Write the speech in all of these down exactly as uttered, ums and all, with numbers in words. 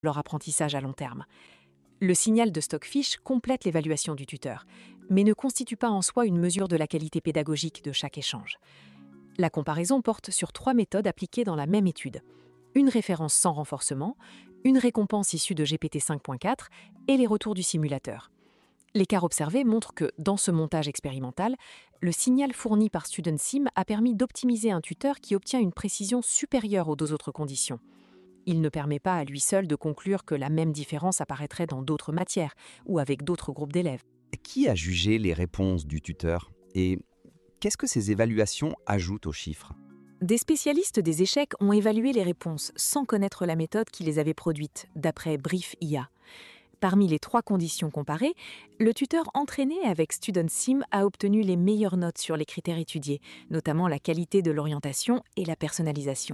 leur apprentissage à long terme. Le signal de Stockfish complète l'évaluation du tuteur, mais ne constitue pas en soi une mesure de la qualité pédagogique de chaque échange. La comparaison porte sur trois méthodes appliquées dans la même étude. Une référence sans renforcement, une récompense issue de G P T cinq point quatre et les retours du simulateur. L'écart observé montre que, dans ce montage expérimental, le signal fourni par StudentSim a permis d'optimiser un tuteur qui obtient une précision supérieure aux deux autres conditions. Il ne permet pas à lui seul de conclure que la même différence apparaîtrait dans d'autres matières ou avec d'autres groupes d'élèves. Qui a jugé les réponses du tuteur et qu'est-ce que ces évaluations ajoutent aux chiffres? Des spécialistes des échecs ont évalué les réponses sans connaître la méthode qui les avait produites, d'après Brief I A. Parmi les trois conditions comparées, le tuteur entraîné avec StudentSim a obtenu les meilleures notes sur les critères étudiés, notamment la qualité de l'orientation et la personnalisation.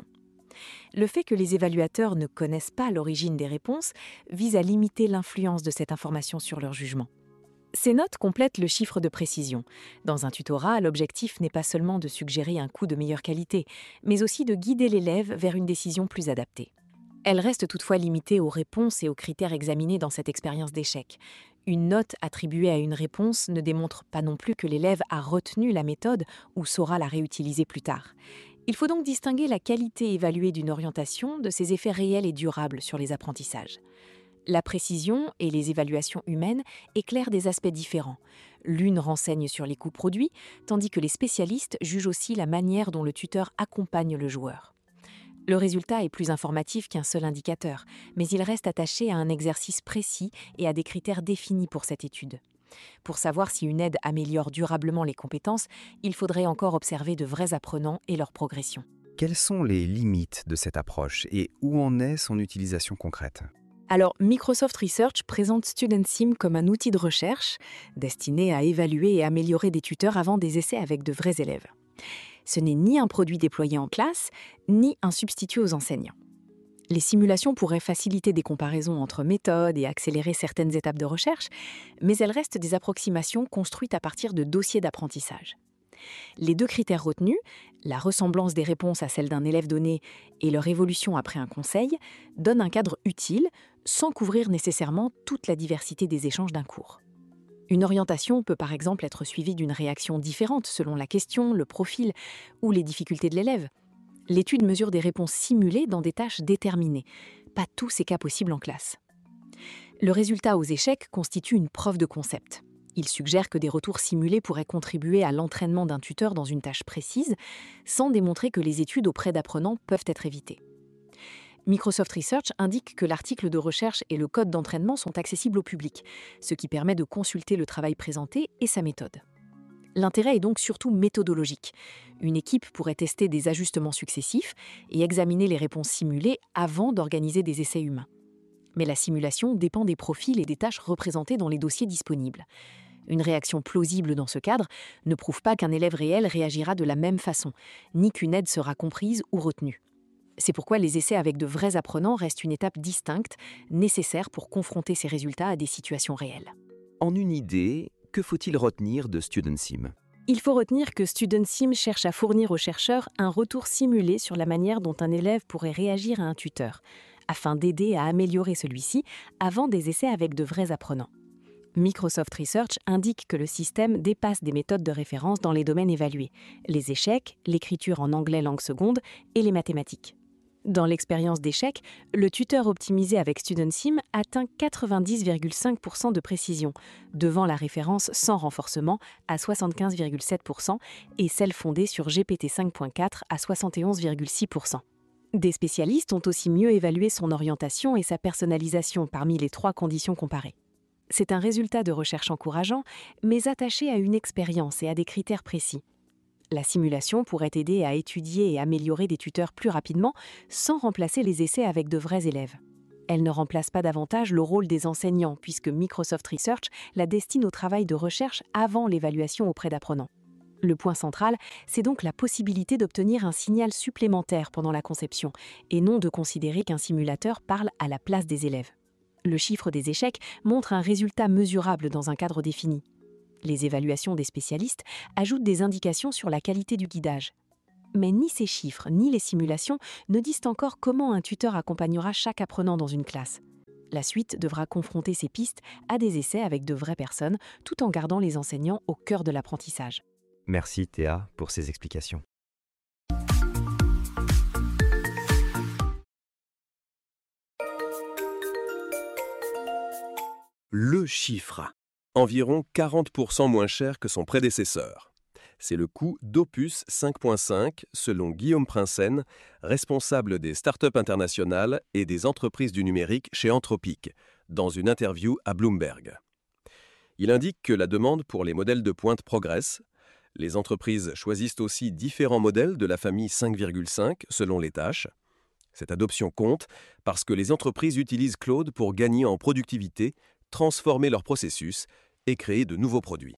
Le fait que les évaluateurs ne connaissent pas l'origine des réponses vise à limiter l'influence de cette information sur leur jugement. Ces notes complètent le chiffre de précision. Dans un tutorat, l'objectif n'est pas seulement de suggérer un coup de meilleure qualité, mais aussi de guider l'élève vers une décision plus adaptée. Elle reste toutefois limitée aux réponses et aux critères examinés dans cette expérience d'échec. Une note attribuée à une réponse ne démontre pas non plus que l'élève a retenu la méthode ou saura la réutiliser plus tard. Il faut donc distinguer la qualité évaluée d'une orientation de ses effets réels et durables sur les apprentissages. La précision et les évaluations humaines éclairent des aspects différents. L'une renseigne sur les coûts produits, tandis que les spécialistes jugent aussi la manière dont le tuteur accompagne le joueur. Le résultat est plus informatif qu'un seul indicateur, mais il reste attaché à un exercice précis et à des critères définis pour cette étude. Pour savoir si une aide améliore durablement les compétences, il faudrait encore observer de vrais apprenants et leur progression. Quelles sont les limites de cette approche et où en est son utilisation concrète? Alors, Microsoft Research présente StudentSim comme un outil de recherche destiné à évaluer et améliorer des tuteurs avant des essais avec de vrais élèves. Ce n'est ni un produit déployé en classe, ni un substitut aux enseignants. Les simulations pourraient faciliter des comparaisons entre méthodes et accélérer certaines étapes de recherche, mais elles restent des approximations construites à partir de dossiers d'apprentissage. Les deux critères retenus, la ressemblance des réponses à celles d'un élève donné et leur évolution après un conseil, donnent un cadre utile sans couvrir nécessairement toute la diversité des échanges d'un cours. Une orientation peut par exemple être suivie d'une réaction différente selon la question, le profil ou les difficultés de l'élève. L'étude mesure des réponses simulées dans des tâches déterminées, pas tous ces cas possibles en classe. Le résultat aux échecs constitue une preuve de concept. Il suggère que des retours simulés pourraient contribuer à l'entraînement d'un tuteur dans une tâche précise, sans démontrer que les études auprès d'apprenants peuvent être évitées. Microsoft Research indique que l'article de recherche et le code d'entraînement sont accessibles au public, ce qui permet de consulter le travail présenté et sa méthode. L'intérêt est donc surtout méthodologique. Une équipe pourrait tester des ajustements successifs et examiner les réponses simulées avant d'organiser des essais humains. Mais la simulation dépend des profils et des tâches représentées dans les dossiers disponibles. Une réaction plausible dans ce cadre ne prouve pas qu'un élève réel réagira de la même façon, ni qu'une aide sera comprise ou retenue. C'est pourquoi les essais avec de vrais apprenants restent une étape distincte, nécessaire pour confronter ces résultats à des situations réelles. En une idée, que faut-il retenir de StudentSim? Il faut retenir que StudentSim cherche à fournir aux chercheurs un retour simulé sur la manière dont un élève pourrait réagir à un tuteur, afin d'aider à améliorer celui-ci avant des essais avec de vrais apprenants. Microsoft Research indique que le système dépasse des méthodes de référence dans les domaines évalués, les échecs, l'écriture en anglais langue seconde et les mathématiques. Dans l'expérience d'échec, le tuteur optimisé avec StudentSim atteint quatre-vingt-dix virgule cinq pour cent de précision, devant la référence sans renforcement à soixante-quinze virgule sept pour cent et celle fondée sur G P T cinq point quatre à soixante et onze virgule six pour cent. Des spécialistes ont aussi mieux évalué son orientation et sa personnalisation parmi les trois conditions comparées. C'est un résultat de recherche encourageant, mais attaché à une expérience et à des critères précis. La simulation pourrait aider à étudier et améliorer des tuteurs plus rapidement sans remplacer les essais avec de vrais élèves. Elle ne remplace pas davantage le rôle des enseignants puisque Microsoft Research la destine au travail de recherche avant l'évaluation auprès d'apprenants. Le point central, c'est donc la possibilité d'obtenir un signal supplémentaire pendant la conception et non de considérer qu'un simulateur parle à la place des élèves. Le chiffre des échecs montre un résultat mesurable dans un cadre défini. Les évaluations des spécialistes ajoutent des indications sur la qualité du guidage. Mais ni ces chiffres ni les simulations ne disent encore comment un tuteur accompagnera chaque apprenant dans une classe. La suite devra confronter ces pistes à des essais avec de vraies personnes, tout en gardant les enseignants au cœur de l'apprentissage. Merci Théa pour ces explications. Le chiffre. Environ quarante pour cent moins cher que son prédécesseur. C'est le coût d'Opus cinq point cinq, selon Guillaume Prinsen, responsable des startups internationales et des entreprises du numérique chez Anthropic, dans une interview à Bloomberg. Il indique que la demande pour les modèles de pointe progresse. Les entreprises choisissent aussi différents modèles de la famille cinq virgule cinq selon les tâches. Cette adoption compte parce que les entreprises utilisent Claude pour gagner en productivité, transformer leurs processus et créer de nouveaux produits.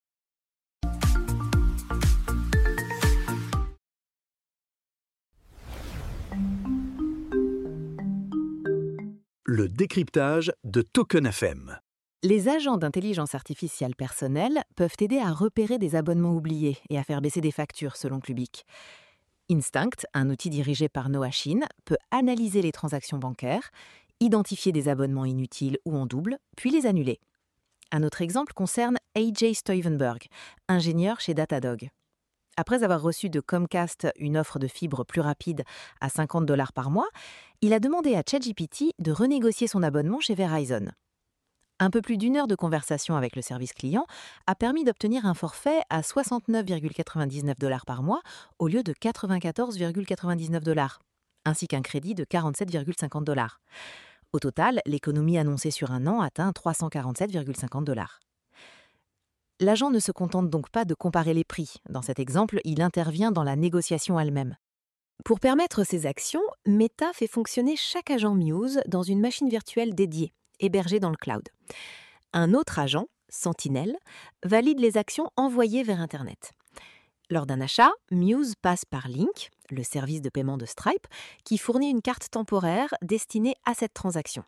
Le décryptage de Token F M. Les agents d'intelligence artificielle personnelle peuvent aider à repérer des abonnements oubliés et à faire baisser des factures, selon Clubic. Instinct, un outil dirigé par Noah Shin, peut analyser les transactions bancaires, identifier des abonnements inutiles ou en double, puis les annuler. Un autre exemple concerne A J Stuyvenberg, ingénieur chez Datadog. Après avoir reçu de Comcast une offre de fibre plus rapide à cinquante dollars par mois, il a demandé à ChatGPT de renégocier son abonnement chez Verizon. Un peu plus d'une heure de conversation avec le service client a permis d'obtenir un forfait à soixante-neuf virgule quatre-vingt-dix-neuf dollars par mois au lieu de quatre-vingt-quatorze virgule quatre-vingt-dix-neuf dollars, ainsi qu'un crédit de quarante-sept virgule cinquante dollars. Au total, l'économie annoncée sur un an atteint trois cent quarante-sept virgule cinquante dollars. L'agent ne se contente donc pas de comparer les prix. Dans cet exemple, il intervient dans la négociation elle-même. Pour permettre ces actions, Meta fait fonctionner chaque agent Muse dans une machine virtuelle dédiée, hébergée dans le cloud. Un autre agent, Sentinel, valide les actions envoyées vers Internet. Lors d'un achat, Muse passe par Link, le service de paiement de Stripe, qui fournit une carte temporaire destinée à cette transaction.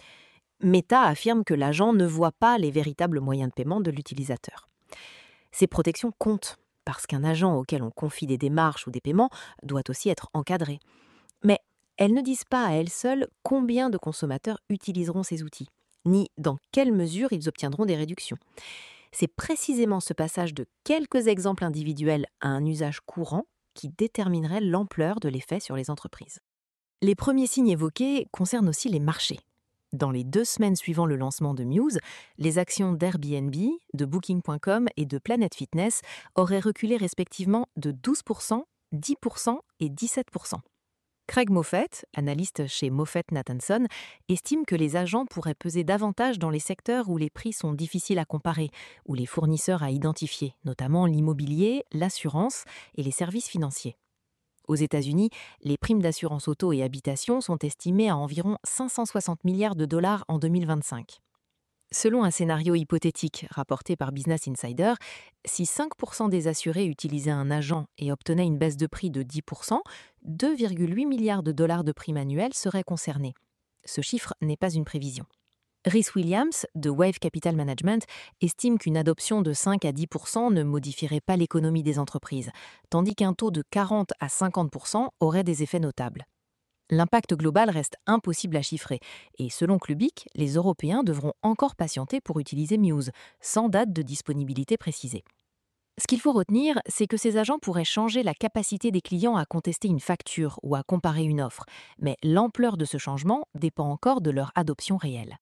Meta affirme que l'agent ne voit pas les véritables moyens de paiement de l'utilisateur. Ces protections comptent, parce qu'un agent auquel on confie des démarches ou des paiements doit aussi être encadré. Mais elles ne disent pas à elles seules combien de consommateurs utiliseront ces outils, ni dans quelle mesure ils obtiendront des réductions. C'est précisément ce passage de quelques exemples individuels à un usage courant qui déterminerait l'ampleur de l'effet sur les entreprises. Les premiers signes évoqués concernent aussi les marchés. Dans les deux semaines suivant le lancement de Muse, les actions d'Airbnb, de Booking point com et de Planet Fitness auraient reculé respectivement de douze pour cent, dix pour cent et dix-sept pour cent. Craig Moffett, analyste chez Moffett-Nathanson, estime que les agents pourraient peser davantage dans les secteurs où les prix sont difficiles à comparer, ou les fournisseurs à identifier, notamment l'immobilier, l'assurance et les services financiers. Aux États-Unis, les primes d'assurance auto et habitation sont estimées à environ cinq cent soixante milliards de dollars en deux mille vingt-cinq. Selon un scénario hypothétique rapporté par Business Insider, si cinq pour cent des assurés utilisaient un agent et obtenaient une baisse de prix de dix pour cent, deux virgule huit milliards de dollars de primes annuelles seraient concernés. Ce chiffre n'est pas une prévision. Rhys Williams, de Wave Capital Management, estime qu'une adoption de cinq à dix pour cent ne modifierait pas l'économie des entreprises, tandis qu'un taux de quarante à cinquante pour cent aurait des effets notables. L'impact global reste impossible à chiffrer, et selon Clubic, les Européens devront encore patienter pour utiliser Muse, sans date de disponibilité précisée. Ce qu'il faut retenir, c'est que ces agents pourraient changer la capacité des clients à contester une facture ou à comparer une offre, mais l'ampleur de ce changement dépend encore de leur adoption réelle.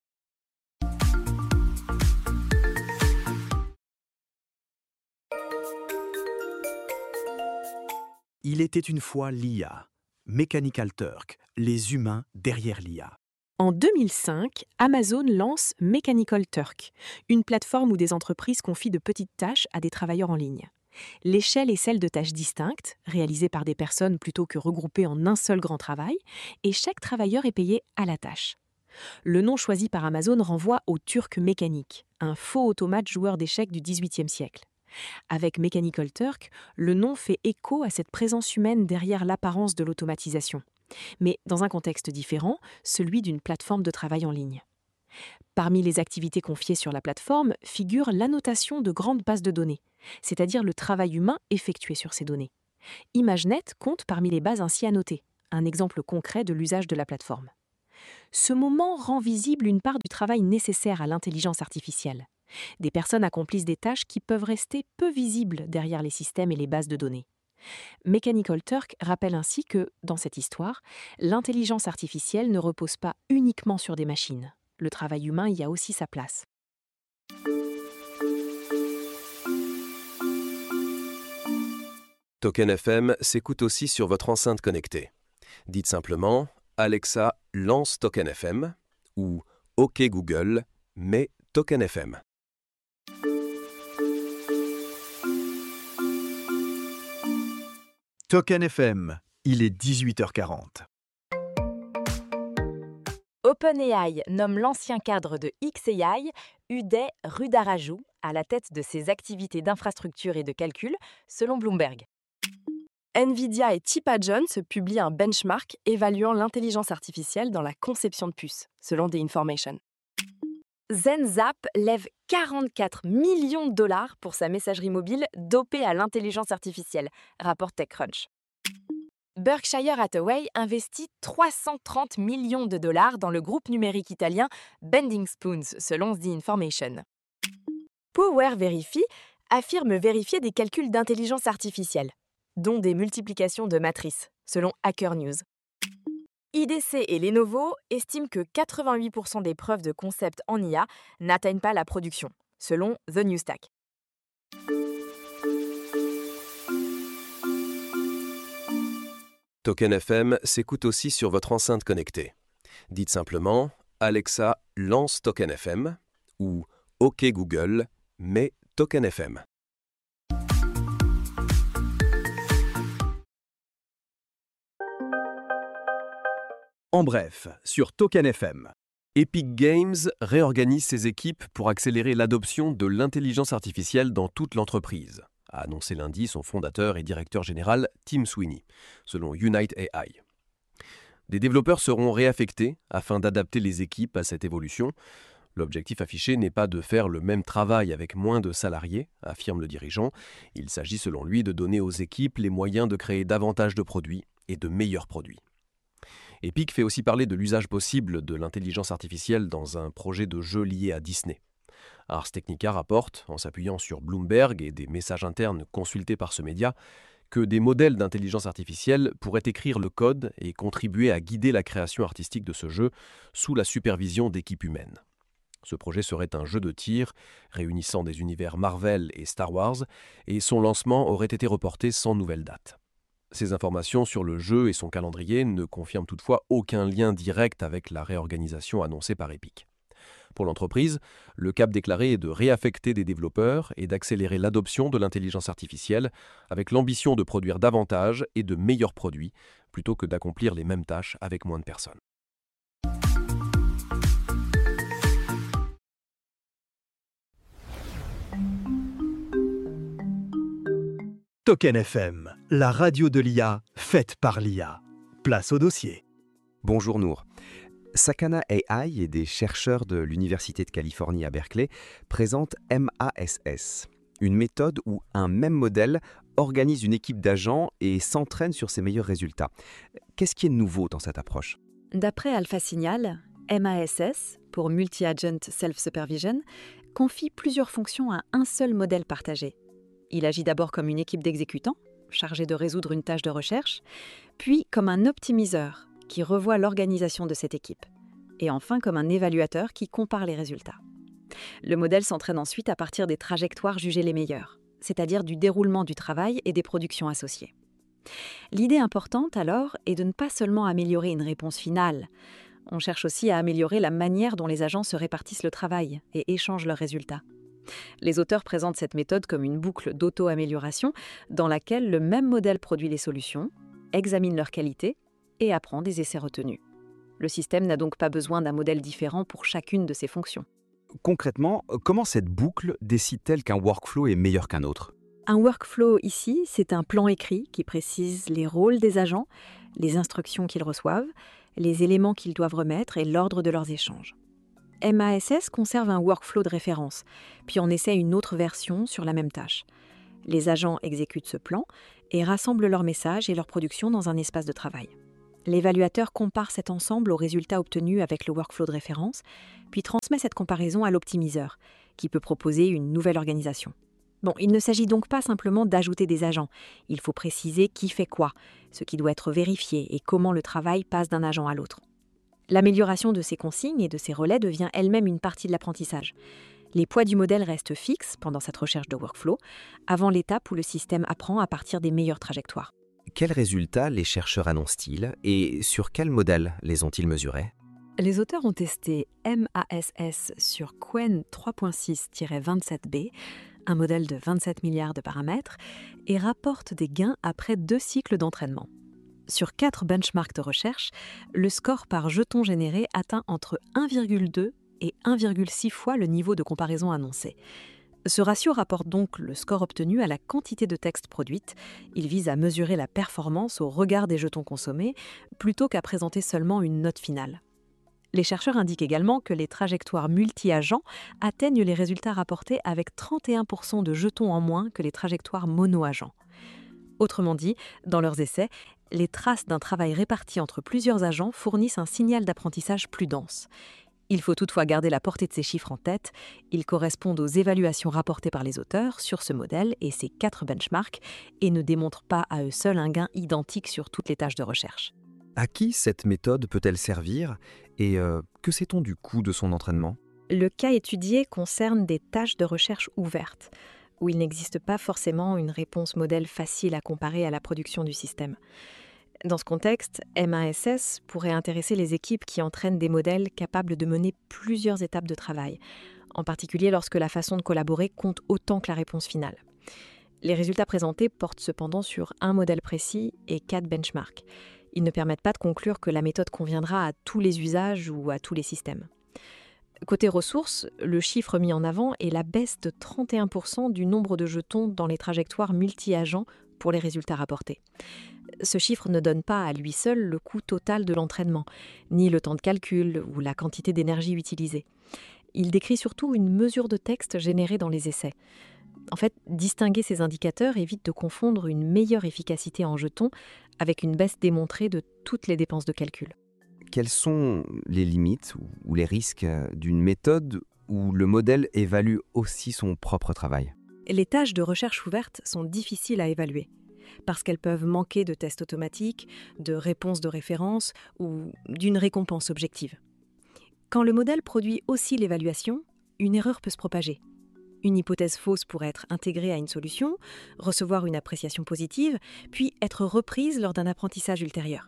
Il était une fois l'I A. Mechanical Turk, les humains derrière l'I A. En deux mille cinq, Amazon lance Mechanical Turk, une plateforme où des entreprises confient de petites tâches à des travailleurs en ligne. L'échelle est celle de tâches distinctes, réalisées par des personnes plutôt que regroupées en un seul grand travail, et chaque travailleur est payé à la tâche. Le nom choisi par Amazon renvoie au Turc mécanique, un faux automate joueur d'échecs du dix-huitième siècle. Avec Mechanical Turk, le nom fait écho à cette présence humaine derrière l'apparence de l'automatisation, mais dans un contexte différent, celui d'une plateforme de travail en ligne. Parmi les activités confiées sur la plateforme figure l'annotation de grandes bases de données, c'est-à-dire le travail humain effectué sur ces données. ImageNet compte parmi les bases ainsi annotées, un exemple concret de l'usage de la plateforme. Ce moment rend visible une part du travail nécessaire à l'intelligence artificielle. Des personnes accomplissent des tâches qui peuvent rester peu visibles derrière les systèmes et les bases de données. Mechanical Turk rappelle ainsi que, dans cette histoire, l'intelligence artificielle ne repose pas uniquement sur des machines. Le travail humain y a aussi sa place. Token F M s'écoute aussi sur votre enceinte connectée. Dites simplement « Alexa, lance Token F M » ou « OK Google, mets Token F M ». Token F M, il est dix-huit heures quarante. OpenAI nomme l'ancien cadre de X A I, Uday Rundaraju, à la tête de ses activités d'infrastructure et de calcul, selon Bloomberg. Nvidia et Chippa Jones publient un benchmark évaluant l'intelligence artificielle dans la conception de puces, selon The Information. ZenZap lève quarante-quatre millions de dollars pour sa messagerie mobile dopée à l'intelligence artificielle, rapporte TechCrunch. Berkshire Hathaway investit trois cent trente millions de dollars dans le groupe numérique italien Bending Spoons, selon The Information. Power Verify affirme vérifier des calculs d'intelligence artificielle, dont des multiplications de matrices, selon Hacker News. I D C et Lenovo estiment que quatre-vingt-huit pour cent des preuves de concept en I A n'atteignent pas la production, selon The Newstack. Token F M s'écoute aussi sur votre enceinte connectée. Dites simplement « Alexa, lance Token F M » ou « OK Google, mets Token F M ». En bref, sur Token F M. Epic Games réorganise ses équipes pour accélérer l'adoption de l'intelligence artificielle dans toute l'entreprise, a annoncé lundi son fondateur et directeur général Tim Sweeney, selon Unite A I. Des développeurs seront réaffectés afin d'adapter les équipes à cette évolution. L'objectif affiché n'est pas de faire le même travail avec moins de salariés, affirme le dirigeant. Il s'agit selon lui de donner aux équipes les moyens de créer davantage de produits et de meilleurs produits. Epic fait aussi parler de l'usage possible de l'intelligence artificielle dans un projet de jeu lié à Disney. Ars Technica rapporte, en s'appuyant sur Bloomberg et des messages internes consultés par ce média, que des modèles d'intelligence artificielle pourraient écrire le code et contribuer à guider la création artistique de ce jeu sous la supervision d'équipes humaines. Ce projet serait un jeu de tir réunissant des univers Marvel et Star Wars, et son lancement aurait été reporté sans nouvelle date. Ces informations sur le jeu et son calendrier ne confirment toutefois aucun lien direct avec la réorganisation annoncée par Epic. Pour l'entreprise, le cap déclaré est de réaffecter des développeurs et d'accélérer l'adoption de l'intelligence artificielle avec l'ambition de produire davantage et de meilleurs produits plutôt que d'accomplir les mêmes tâches avec moins de personnes. Token F M, la radio de l'I A, faite par l'I A. Place au dossier. Bonjour Nour. Sakana A I et des chercheurs de l'Université de Californie à Berkeley présentent M A S S, une méthode où un même modèle organise une équipe d'agents et s'entraîne sur ses meilleurs résultats. Qu'est-ce qui est nouveau dans cette approche ? D'après Alpha Signal, M A S S, pour Multi-Agent Self-Supervision, confie plusieurs fonctions à un seul modèle partagé. Il agit d'abord comme une équipe d'exécutants, chargée de résoudre une tâche de recherche, puis comme un optimiseur, qui revoit l'organisation de cette équipe, et enfin comme un évaluateur qui compare les résultats. Le modèle s'entraîne ensuite à partir des trajectoires jugées les meilleures, c'est-à-dire du déroulement du travail et des productions associées. L'idée importante alors est de ne pas seulement améliorer une réponse finale, on cherche aussi à améliorer la manière dont les agents se répartissent le travail et échangent leurs résultats. Les auteurs présentent cette méthode comme une boucle d'auto-amélioration dans laquelle le même modèle produit les solutions, examine leur qualité et apprend des essais retenus. Le système n'a donc pas besoin d'un modèle différent pour chacune de ses fonctions. Concrètement, comment cette boucle décide-t-elle qu'un workflow est meilleur qu'un autre ? Un workflow ici, c'est un plan écrit qui précise les rôles des agents, les instructions qu'ils reçoivent, les éléments qu'ils doivent remettre et l'ordre de leurs échanges. M A S S conserve un workflow de référence, puis en essaie une autre version sur la même tâche. Les agents exécutent ce plan et rassemblent leurs messages et leurs productions dans un espace de travail. L'évaluateur compare cet ensemble aux résultats obtenus avec le workflow de référence, puis transmet cette comparaison à l'optimiseur, qui peut proposer une nouvelle organisation. Bon, il ne s'agit donc pas simplement d'ajouter des agents, il faut préciser qui fait quoi, ce qui doit être vérifié et comment le travail passe d'un agent à l'autre. L'amélioration de ces consignes et de ces relais devient elle-même une partie de l'apprentissage. Les poids du modèle restent fixes pendant cette recherche de workflow, avant l'étape où le système apprend à partir des meilleures trajectoires. Quels résultats les chercheurs annoncent-ils et sur quel modèle les ont-ils mesurés? Les auteurs ont testé M A S S sur Qwen trois point six tiret vingt-sept B, un modèle de vingt-sept milliards de paramètres, et rapportent des gains après deux cycles d'entraînement. Sur quatre benchmarks de recherche, le score par jeton généré atteint entre un virgule deux et un virgule six fois le niveau de comparaison annoncé. Ce ratio rapporte donc le score obtenu à la quantité de texte produite. Il vise à mesurer la performance au regard des jetons consommés, plutôt qu'à présenter seulement une note finale. Les chercheurs indiquent également que les trajectoires multi-agents atteignent les résultats rapportés avec trente et un pour cent de jetons en moins que les trajectoires mono-agents. Autrement dit, dans leurs essais, les traces d'un travail réparti entre plusieurs agents fournissent un signal d'apprentissage plus dense. Il faut toutefois garder la portée de ces chiffres en tête. Ils correspondent aux évaluations rapportées par les auteurs sur ce modèle et ses quatre benchmarks et ne démontrent pas à eux seuls un gain identique sur toutes les tâches de recherche. À qui cette méthode peut-elle servir et euh, que sait-on du coût de son entraînement? Le cas étudié concerne des tâches de recherche ouvertes, où il n'existe pas forcément une réponse modèle facile à comparer à la production du système. Dans ce contexte, M A S S pourrait intéresser les équipes qui entraînent des modèles capables de mener plusieurs étapes de travail, en particulier lorsque la façon de collaborer compte autant que la réponse finale. Les résultats présentés portent cependant sur un modèle précis et quatre benchmarks. Ils ne permettent pas de conclure que la méthode conviendra à tous les usages ou à tous les systèmes. Côté ressources, le chiffre mis en avant est la baisse de trente et un pour cent du nombre de jetons dans les trajectoires multi-agents pour les résultats rapportés. Ce chiffre ne donne pas à lui seul le coût total de l'entraînement, ni le temps de calcul ou la quantité d'énergie utilisée. Il décrit surtout une mesure de texte générée dans les essais. En fait, distinguer ces indicateurs évite de confondre une meilleure efficacité en jetons avec une baisse démontrée de toutes les dépenses de calcul. Quelles sont les limites ou les risques d'une méthode où le modèle évalue aussi son propre travail? Les tâches de recherche ouverte sont difficiles à évaluer, parce qu'elles peuvent manquer de tests automatiques, de réponses de référence ou d'une récompense objective. Quand le modèle produit aussi l'évaluation, une erreur peut se propager. Une hypothèse fausse pourrait être intégrée à une solution, recevoir une appréciation positive, puis être reprise lors d'un apprentissage ultérieur.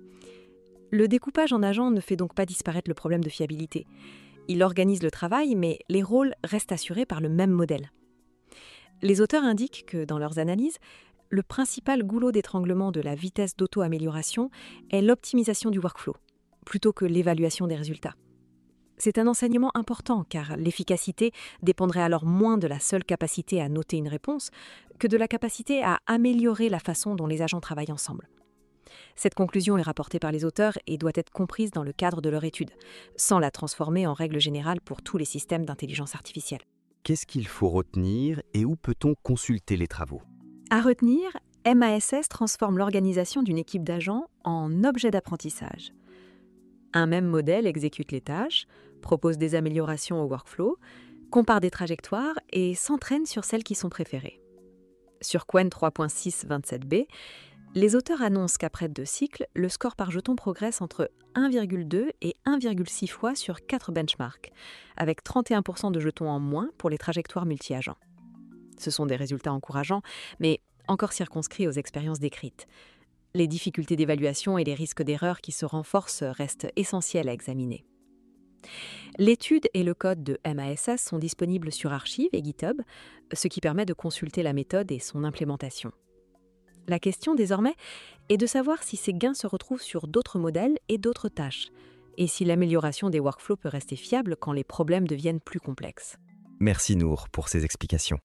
Le découpage en agents ne fait donc pas disparaître le problème de fiabilité. Il organise le travail, mais les rôles restent assurés par le même modèle. Les auteurs indiquent que, dans leurs analyses, le principal goulot d'étranglement de la vitesse d'auto-amélioration est l'optimisation du workflow, plutôt que l'évaluation des résultats. C'est un enseignement important, car l'efficacité dépendrait alors moins de la seule capacité à noter une réponse que de la capacité à améliorer la façon dont les agents travaillent ensemble. Cette conclusion est rapportée par les auteurs et doit être comprise dans le cadre de leur étude, sans la transformer en règle générale pour tous les systèmes d'intelligence artificielle. Qu'est-ce qu'il faut retenir et où peut-on consulter les travaux? À retenir, M A S S transforme l'organisation d'une équipe d'agents en objet d'apprentissage. Un même modèle exécute les tâches, propose des améliorations au workflow, compare des trajectoires et s'entraîne sur celles qui sont préférées. Sur Qwen trois point six vingt-sept B, les auteurs annoncent qu'après deux cycles, le score par jeton progresse entre un virgule deux et un virgule six fois sur quatre benchmarks, avec trente et un pour cent de jetons en moins pour les trajectoires multi-agents. Ce sont des résultats encourageants, mais encore circonscrits aux expériences décrites. Les difficultés d'évaluation et les risques d'erreur qui se renforcent restent essentiels à examiner. L'étude et le code de M A S S sont disponibles sur Archive et GitHub, ce qui permet de consulter la méthode et son implémentation. La question désormais est de savoir si ces gains se retrouvent sur d'autres modèles et d'autres tâches, et si l'amélioration des workflows peut rester fiable quand les problèmes deviennent plus complexes. Merci Nour pour ces explications.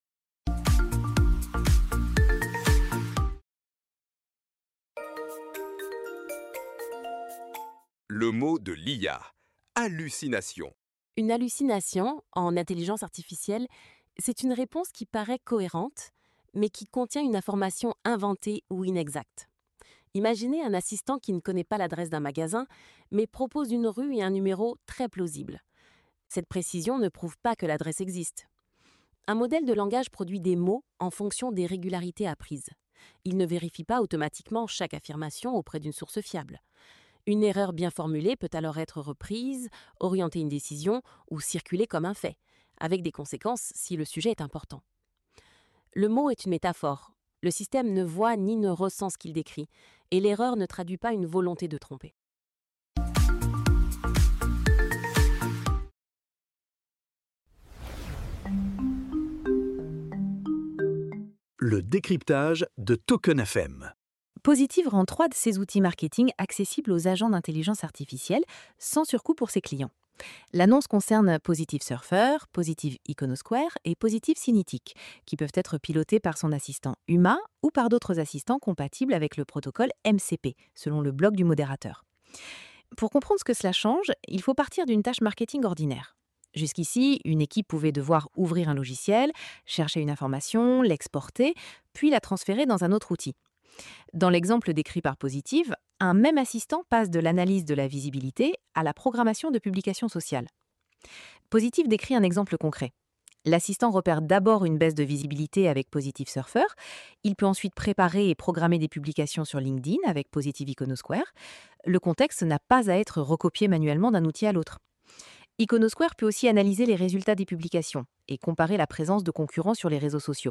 Le mot de l'I A, hallucination. Une hallucination, en intelligence artificielle, c'est une réponse qui paraît cohérente, mais qui contient une information inventée ou inexacte. Imaginez un assistant qui ne connaît pas l'adresse d'un magasin, mais propose une rue et un numéro très plausibles. Cette précision ne prouve pas que l'adresse existe. Un modèle de langage produit des mots en fonction des régularités apprises. Il ne vérifie pas automatiquement chaque affirmation auprès d'une source fiable. Une erreur bien formulée peut alors être reprise, orienter une décision ou circuler comme un fait, avec des conséquences si le sujet est important. Le mot est une métaphore. Le système ne voit ni ne ressent ce qu'il décrit, et l'erreur ne traduit pas une volonté de tromper. Le décryptage de Token F M. Positive rend trois de ses outils marketing accessibles aux agents d'intelligence artificielle sans surcoût pour ses clients. L'annonce concerne Positive Surfer, Positive Iconosquare et Positive Cinetic, qui peuvent être pilotés par son assistant Uma ou par d'autres assistants compatibles avec le protocole M C P, selon le blog du modérateur. Pour comprendre ce que cela change, il faut partir d'une tâche marketing ordinaire. Jusqu'ici, une équipe pouvait devoir ouvrir un logiciel, chercher une information, l'exporter, puis la transférer dans un autre outil. Dans l'exemple décrit par Positive, un même assistant passe de l'analyse de la visibilité à la programmation de publications sociales. Positive décrit un exemple concret. L'assistant repère d'abord une baisse de visibilité avec Positive Surfer. Il peut ensuite préparer et programmer des publications sur LinkedIn avec Positive Iconosquare. Le contexte n'a pas à être recopié manuellement d'un outil à l'autre. Iconosquare peut aussi analyser les résultats des publications et comparer la présence de concurrents sur les réseaux sociaux.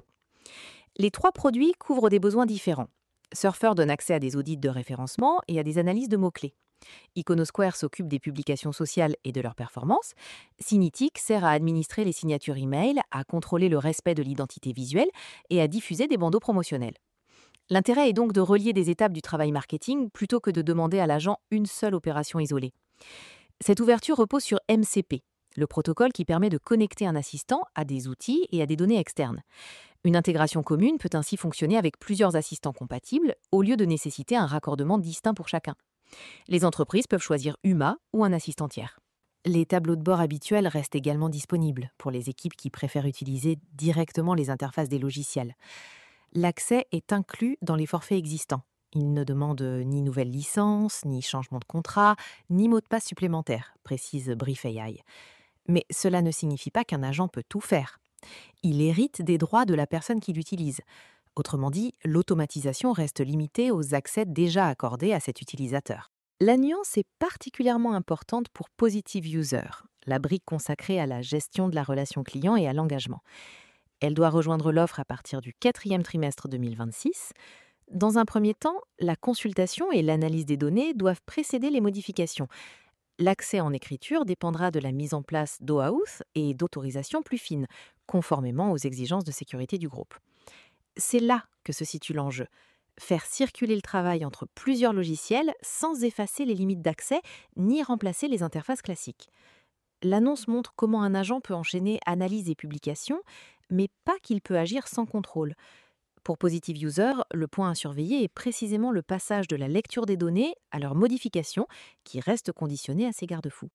Les trois produits couvrent des besoins différents. Surfer donne accès à des audits de référencement et à des analyses de mots-clés. Iconosquare s'occupe des publications sociales et de leur performance. Cinetic sert à administrer les signatures e-mail, à contrôler le respect de l'identité visuelle et à diffuser des bandeaux promotionnels. L'intérêt est donc de relier des étapes du travail marketing plutôt que de demander à l'agent une seule opération isolée. Cette ouverture repose sur M C P, le protocole qui permet de connecter un assistant à des outils et à des données externes. Une intégration commune peut ainsi fonctionner avec plusieurs assistants compatibles au lieu de nécessiter un raccordement distinct pour chacun. Les entreprises peuvent choisir Uma ou un assistant tiers. Les tableaux de bord habituels restent également disponibles pour les équipes qui préfèrent utiliser directement les interfaces des logiciels. L'accès est inclus dans les forfaits existants. Il ne demande ni nouvelle licence, ni changement de contrat, ni mot de passe supplémentaire, précise Brief A I. Mais cela ne signifie pas qu'un agent peut tout faire. Il hérite des droits de la personne qui l'utilise. Autrement dit, l'automatisation reste limitée aux accès déjà accordés à cet utilisateur. La nuance est particulièrement importante pour Positive User, la brique consacrée à la gestion de la relation client et à l'engagement. Elle doit rejoindre l'offre à partir du quatrième trimestre deux mille vingt-six. Dans un premier temps, la consultation et l'analyse des données doivent précéder les modifications. L'accès en écriture dépendra de la mise en place d'OAuth et d'autorisations plus fines, conformément aux exigences de sécurité du groupe. C'est là que se situe l'enjeu. Faire circuler le travail entre plusieurs logiciels sans effacer les limites d'accès ni remplacer les interfaces classiques. L'annonce montre comment un agent peut enchaîner analyse et publication, mais pas qu'il peut agir sans contrôle. Pour Positive User, le point à surveiller est précisément le passage de la lecture des données à leur modification, qui reste conditionné à ces garde-fous.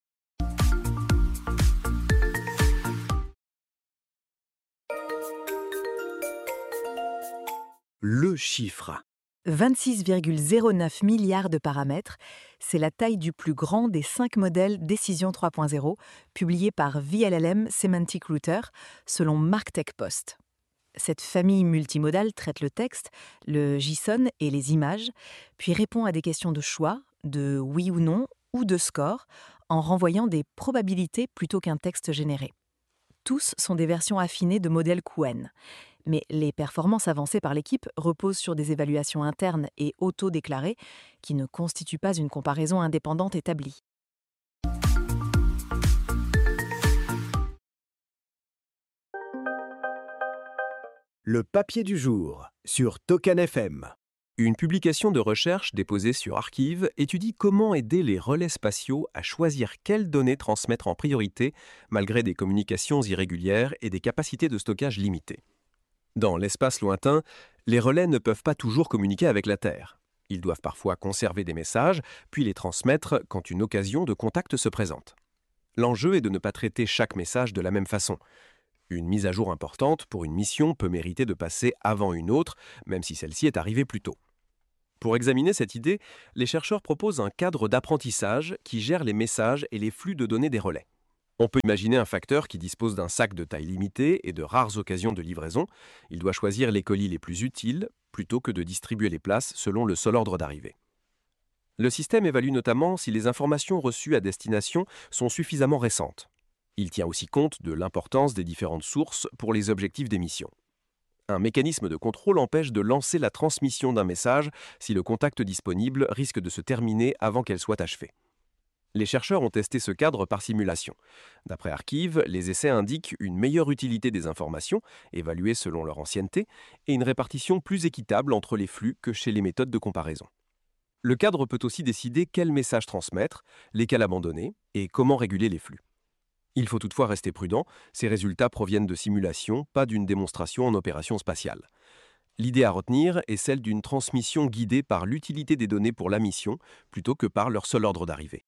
Le chiffre. vingt-six virgule zéro neuf milliards de paramètres, c'est la taille du plus grand des cinq modèles Décision trois point zéro, publiés par V L L M Semantic Router, selon MarkTech Post. Cette famille multimodale traite le texte, le JSON et les images, puis répond à des questions de choix, de oui ou non, ou de score, en renvoyant des probabilités plutôt qu'un texte généré. Tous sont des versions affinées de modèles Q N. Mais les performances avancées par l'équipe reposent sur des évaluations internes et auto-déclarées qui ne constituent pas une comparaison indépendante établie. Le papier du jour sur Token F M. Une publication de recherche déposée sur Archive étudie comment aider les relais spatiaux à choisir quelles données transmettre en priorité malgré des communications irrégulières et des capacités de stockage limitées. Dans l'espace lointain, les relais ne peuvent pas toujours communiquer avec la Terre. Ils doivent parfois conserver des messages, puis les transmettre quand une occasion de contact se présente. L'enjeu est de ne pas traiter chaque message de la même façon. Une mise à jour importante pour une mission peut mériter de passer avant une autre, même si celle-ci est arrivée plus tôt. Pour examiner cette idée, les chercheurs proposent un cadre d'apprentissage qui gère les messages et les flux de données des relais. On peut imaginer un facteur qui dispose d'un sac de taille limitée et de rares occasions de livraison. Il doit choisir les colis les plus utiles plutôt que de distribuer les places selon le seul ordre d'arrivée. Le système évalue notamment si les informations reçues à destination sont suffisamment récentes. Il tient aussi compte de l'importance des différentes sources pour les objectifs d'émission. Un mécanisme de contrôle empêche de lancer la transmission d'un message si le contact disponible risque de se terminer avant qu'elle soit achevée. Les chercheurs ont testé ce cadre par simulation. D'après Archive, les essais indiquent une meilleure utilité des informations, évaluées selon leur ancienneté, et une répartition plus équitable entre les flux que chez les méthodes de comparaison. Le cadre peut aussi décider quels messages transmettre, lesquels abandonner et comment réguler les flux. Il faut toutefois rester prudent, ces résultats proviennent de simulations, pas d'une démonstration en opération spatiale. L'idée à retenir est celle d'une transmission guidée par l'utilité des données pour la mission, plutôt que par leur seul ordre d'arrivée.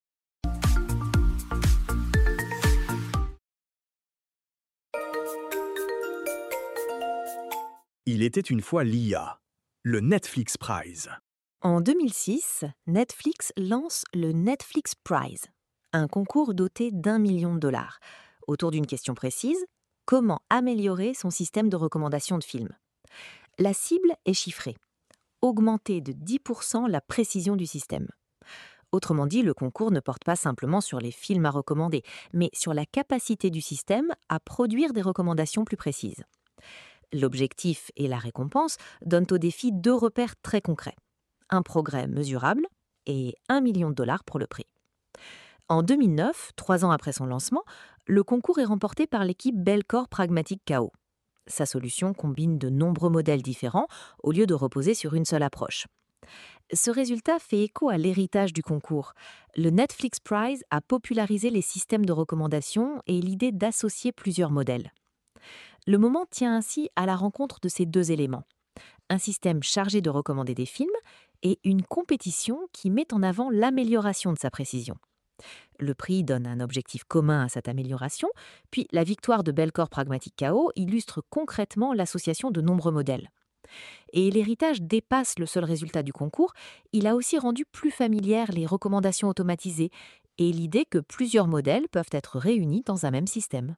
Il était une fois l'I A, le Netflix Prize. En deux mille six, Netflix lance le Netflix Prize, un concours doté d'un million de dollars, autour d'une question précise: comment améliorer son système de recommandation de films? La cible est chiffrée: augmenter de dix pour cent la précision du système. Autrement dit, le concours ne porte pas simplement sur les films à recommander, mais sur la capacité du système à produire des recommandations plus précises. L'objectif et la récompense donnent au défi deux repères très concrets: un progrès mesurable et un million de dollars pour le prix. En deux mille neuf, trois ans après son lancement, le concours est remporté par l'équipe Belcore Pragmatic K O. Sa solution combine de nombreux modèles différents au lieu de reposer sur une seule approche. Ce résultat fait écho à l'héritage du concours. Le Netflix Prize a popularisé les systèmes de recommandation et l'idée d'associer plusieurs modèles. Le moment tient ainsi à la rencontre de ces deux éléments: un système chargé de recommander des films et une compétition qui met en avant l'amélioration de sa précision. Le prix donne un objectif commun à cette amélioration, puis la victoire de Belcore Pragmatic K O illustre concrètement l'association de nombreux modèles. Et l'héritage dépasse le seul résultat du concours, il a aussi rendu plus familières les recommandations automatisées et l'idée que plusieurs modèles peuvent être réunis dans un même système.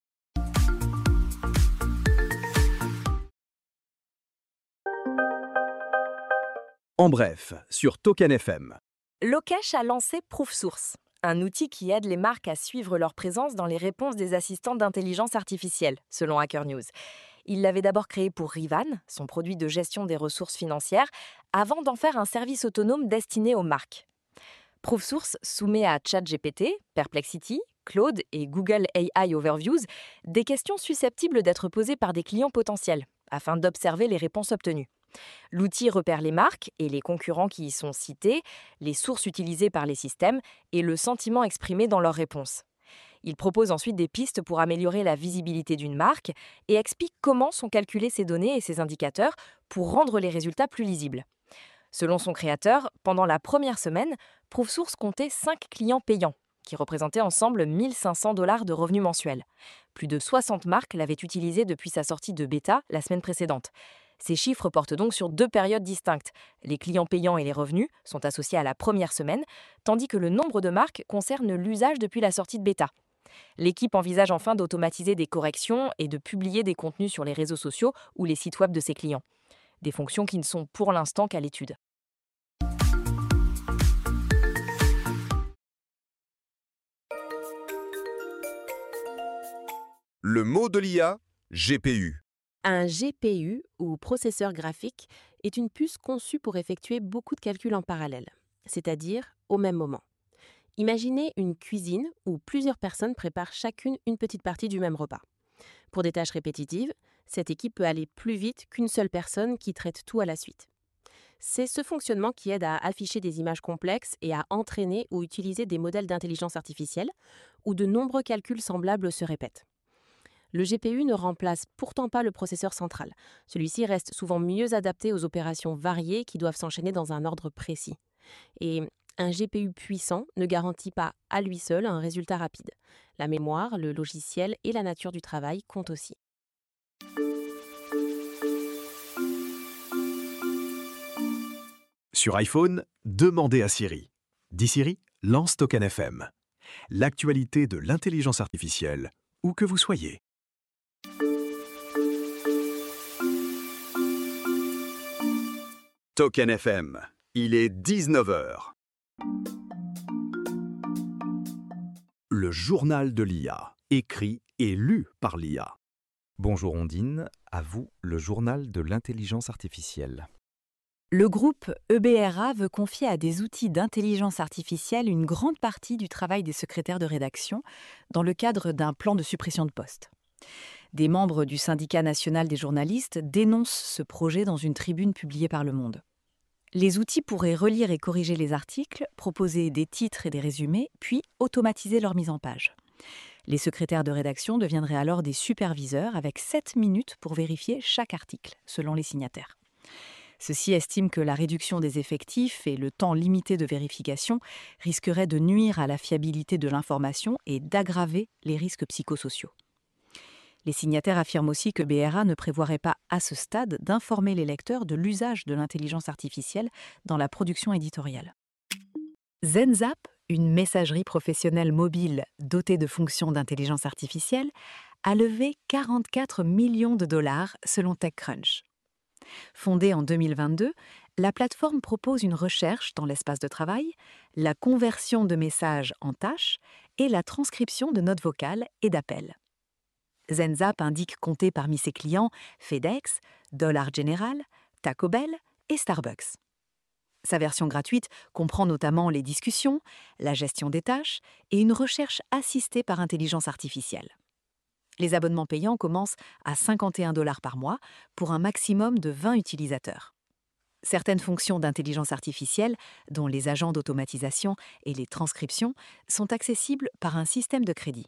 En bref, sur Token F M. Lokesh a lancé ProofSource, un outil qui aide les marques à suivre leur présence dans les réponses des assistants d'intelligence artificielle, selon Hacker News. Il l'avait d'abord créé pour Rivan, son produit de gestion des ressources financières, avant d'en faire un service autonome destiné aux marques. ProofSource soumet à ChatGPT, Perplexity, Claude et Google A I Overviews des questions susceptibles d'être posées par des clients potentiels, afin d'observer les réponses obtenues. L'outil repère les marques et les concurrents qui y sont cités, les sources utilisées par les systèmes et le sentiment exprimé dans leurs réponses. Il propose ensuite des pistes pour améliorer la visibilité d'une marque et explique comment sont calculées ces données et ces indicateurs pour rendre les résultats plus lisibles. Selon son créateur, pendant la première semaine, ProofSource comptait cinq clients payants, qui représentaient ensemble mille cinq cents dollars de revenus mensuels. Plus de soixante marques l'avaient utilisé depuis sa sortie de bêta la semaine précédente. Ces chiffres portent donc sur deux périodes distinctes. Les clients payants et les revenus sont associés à la première semaine, tandis que le nombre de marques concerne l'usage depuis la sortie de bêta. L'équipe envisage enfin d'automatiser des corrections et de publier des contenus sur les réseaux sociaux ou les sites web de ses clients. Des fonctions qui ne sont pour l'instant qu'à l'étude. Le mot de l'I A, G P U. Un G P U, ou processeur graphique, est une puce conçue pour effectuer beaucoup de calculs en parallèle, c'est-à-dire au même moment. Imaginez une cuisine où plusieurs personnes préparent chacune une petite partie du même repas. Pour des tâches répétitives, cette équipe peut aller plus vite qu'une seule personne qui traite tout à la suite. C'est ce fonctionnement qui aide à afficher des images complexes et à entraîner ou utiliser des modèles d'intelligence artificielle où de nombreux calculs semblables se répètent. Le G P U ne remplace pourtant pas le processeur central. Celui-ci reste souvent mieux adapté aux opérations variées qui doivent s'enchaîner dans un ordre précis. Et un G P U puissant ne garantit pas à lui seul un résultat rapide. La mémoire, le logiciel et la nature du travail comptent aussi. Sur iPhone, demandez à Siri. Dis Siri, lance Token F M. L'actualité de l'intelligence artificielle, où que vous soyez. Token F M, il est dix-neuf heures. Le journal de l'I A, écrit et lu par l'I A. Bonjour Ondine, à vous le journal de l'intelligence artificielle. Le groupe E B R A veut confier à des outils d'intelligence artificielle une grande partie du travail des secrétaires de rédaction dans le cadre d'un plan de suppression de postes. Des membres du syndicat national des journalistes dénoncent ce projet dans une tribune publiée par Le Monde. Les outils pourraient relire et corriger les articles, proposer des titres et des résumés, puis automatiser leur mise en page. Les secrétaires de rédaction deviendraient alors des superviseurs avec sept minutes pour vérifier chaque article, selon les signataires. Ceux-ci estiment que la réduction des effectifs et le temps limité de vérification risqueraient de nuire à la fiabilité de l'information et d'aggraver les risques psychosociaux. Les signataires affirment aussi que B R A ne prévoirait pas, à ce stade, d'informer les lecteurs de l'usage de l'intelligence artificielle dans la production éditoriale. ZenZap, une messagerie professionnelle mobile dotée de fonctions d'intelligence artificielle, a levé quarante-quatre millions de dollars selon TechCrunch. Fondée en deux mille vingt-deux, la plateforme propose une recherche dans l'espace de travail, la conversion de messages en tâches et la transcription de notes vocales et d'appels. ZenZap indique compter parmi ses clients FedEx, Dollar General, Taco Bell et Starbucks. Sa version gratuite comprend notamment les discussions, la gestion des tâches et une recherche assistée par intelligence artificielle. Les abonnements payants commencent à cinquante et un dollars par mois pour un maximum de vingt utilisateurs. Certaines fonctions d'intelligence artificielle, dont les agents d'automatisation et les transcriptions, sont accessibles par un système de crédit.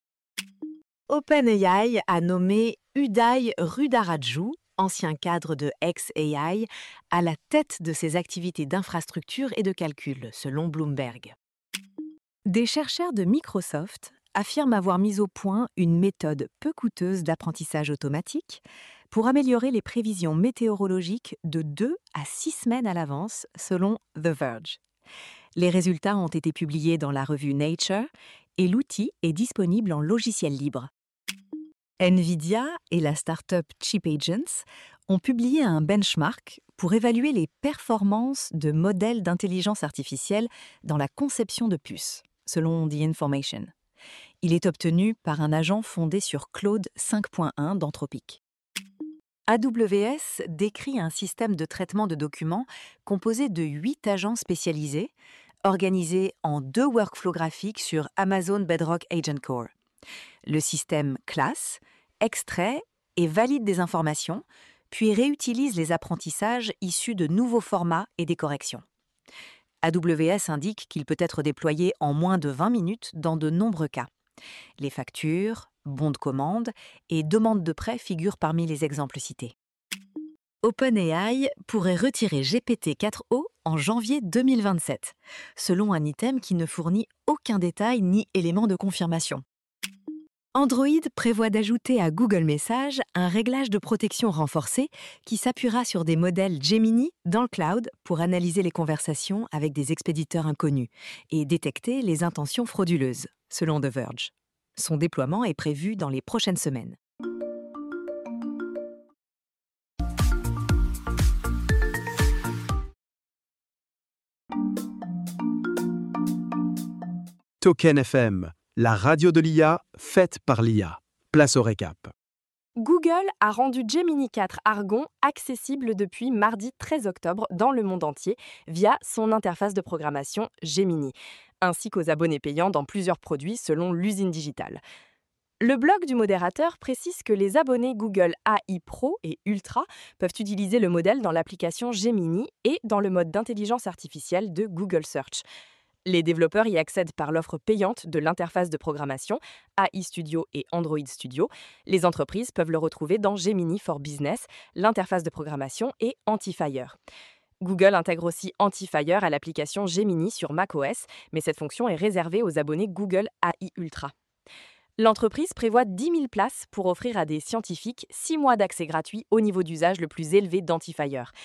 OpenAI a nommé Uday Rudaraju, ancien cadre de xAI, à la tête de ses activités d'infrastructure et de calcul, selon Bloomberg. Des chercheurs de Microsoft affirme avoir mis au point une méthode peu coûteuse d'apprentissage automatique pour améliorer les prévisions météorologiques de deux à six semaines à l'avance, selon The Verge. Les résultats ont été publiés dans la revue Nature et l'outil est disponible en logiciel libre. NVIDIA et la start-up ChipAgents ont publié un benchmark pour évaluer les performances de modèles d'intelligence artificielle dans la conception de puces, selon The Information. Il est obtenu par un agent fondé sur Claude cinq point un d'Anthropic. A W S décrit un système de traitement de documents composé de huit agents spécialisés, organisés en deux workflows graphiques sur Amazon Bedrock Agent Core. Le système classe, extrait et valide des informations, puis réutilise les apprentissages issus de nouveaux formats et des corrections. A W S indique qu'il peut être déployé en moins de vingt minutes dans de nombreux cas. Les factures, bons de commande et demandes de prêt figurent parmi les exemples cités. OpenAI pourrait retirer G P T quatre o en janvier deux mille vingt-sept, selon un item qui ne fournit aucun détail ni élément de confirmation. Android prévoit d'ajouter à Google Messages un réglage de protection renforcé qui s'appuiera sur des modèles Gemini dans le cloud pour analyser les conversations avec des expéditeurs inconnus et détecter les intentions frauduleuses, selon The Verge. Son déploiement est prévu dans les prochaines semaines. Token F M, la radio de l'I A faite par l'I A. Place au récap. Google a rendu Gemini quatre Argon accessible depuis mardi treize octobre dans le monde entier via son interface de programmation Gemini, ainsi qu'aux abonnés payants dans plusieurs produits selon l'usine digitale. Le blog du modérateur précise que les abonnés Google A I Pro et Ultra peuvent utiliser le modèle dans l'application Gemini et dans le mode d'intelligence artificielle de Google Search. Les développeurs y accèdent par l'offre payante de l'interface de programmation A I Studio et Android Studio. Les entreprises peuvent le retrouver dans Gemini for Business, l'interface de programmation et Antifire. Google intègre aussi Antifire à l'application Gemini sur macOS, mais cette fonction est réservée aux abonnés Google A I Ultra. L'entreprise prévoit dix mille places pour offrir à des scientifiques six mois d'accès gratuit au niveau d'usage le plus élevé d'Antifire.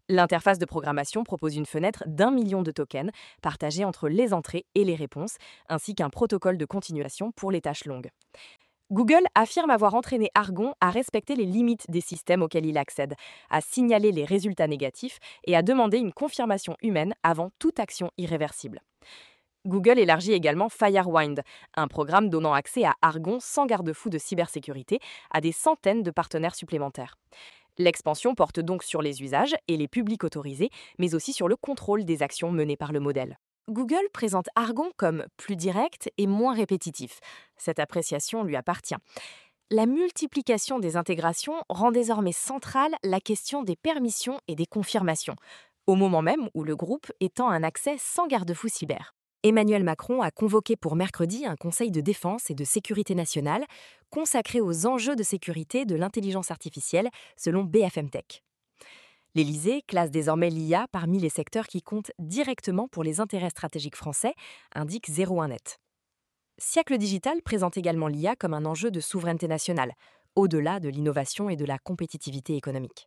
L'interface de programmation propose une fenêtre d'un million de tokens partagés entre les entrées et les réponses, ainsi qu'un protocole de continuation pour les tâches longues. Google affirme avoir entraîné Argon à respecter les limites des systèmes auxquels il accède, à signaler les résultats négatifs et à demander une confirmation humaine avant toute action irréversible. Google élargit également Firewind, un programme donnant accès à Argon sans garde-fou de cybersécurité à des centaines de partenaires supplémentaires. L'expansion porte donc sur les usages et les publics autorisés, mais aussi sur le contrôle des actions menées par le modèle. Google présente Argon comme plus direct et moins répétitif. Cette appréciation lui appartient. La multiplication des intégrations rend désormais centrale la question des permissions et des confirmations, au moment même où le groupe étend un accès sans garde-fou cyber. Emmanuel Macron a convoqué pour mercredi un conseil de défense et de sécurité nationale consacré aux enjeux de sécurité de l'intelligence artificielle, selon B F M Tech. L'Élysée classe désormais l'I A parmi les secteurs qui comptent directement pour les intérêts stratégiques français, indique zéro un net. Siècle Digital présente également l'I A comme un enjeu de souveraineté nationale, au-delà de l'innovation et de la compétitivité économique.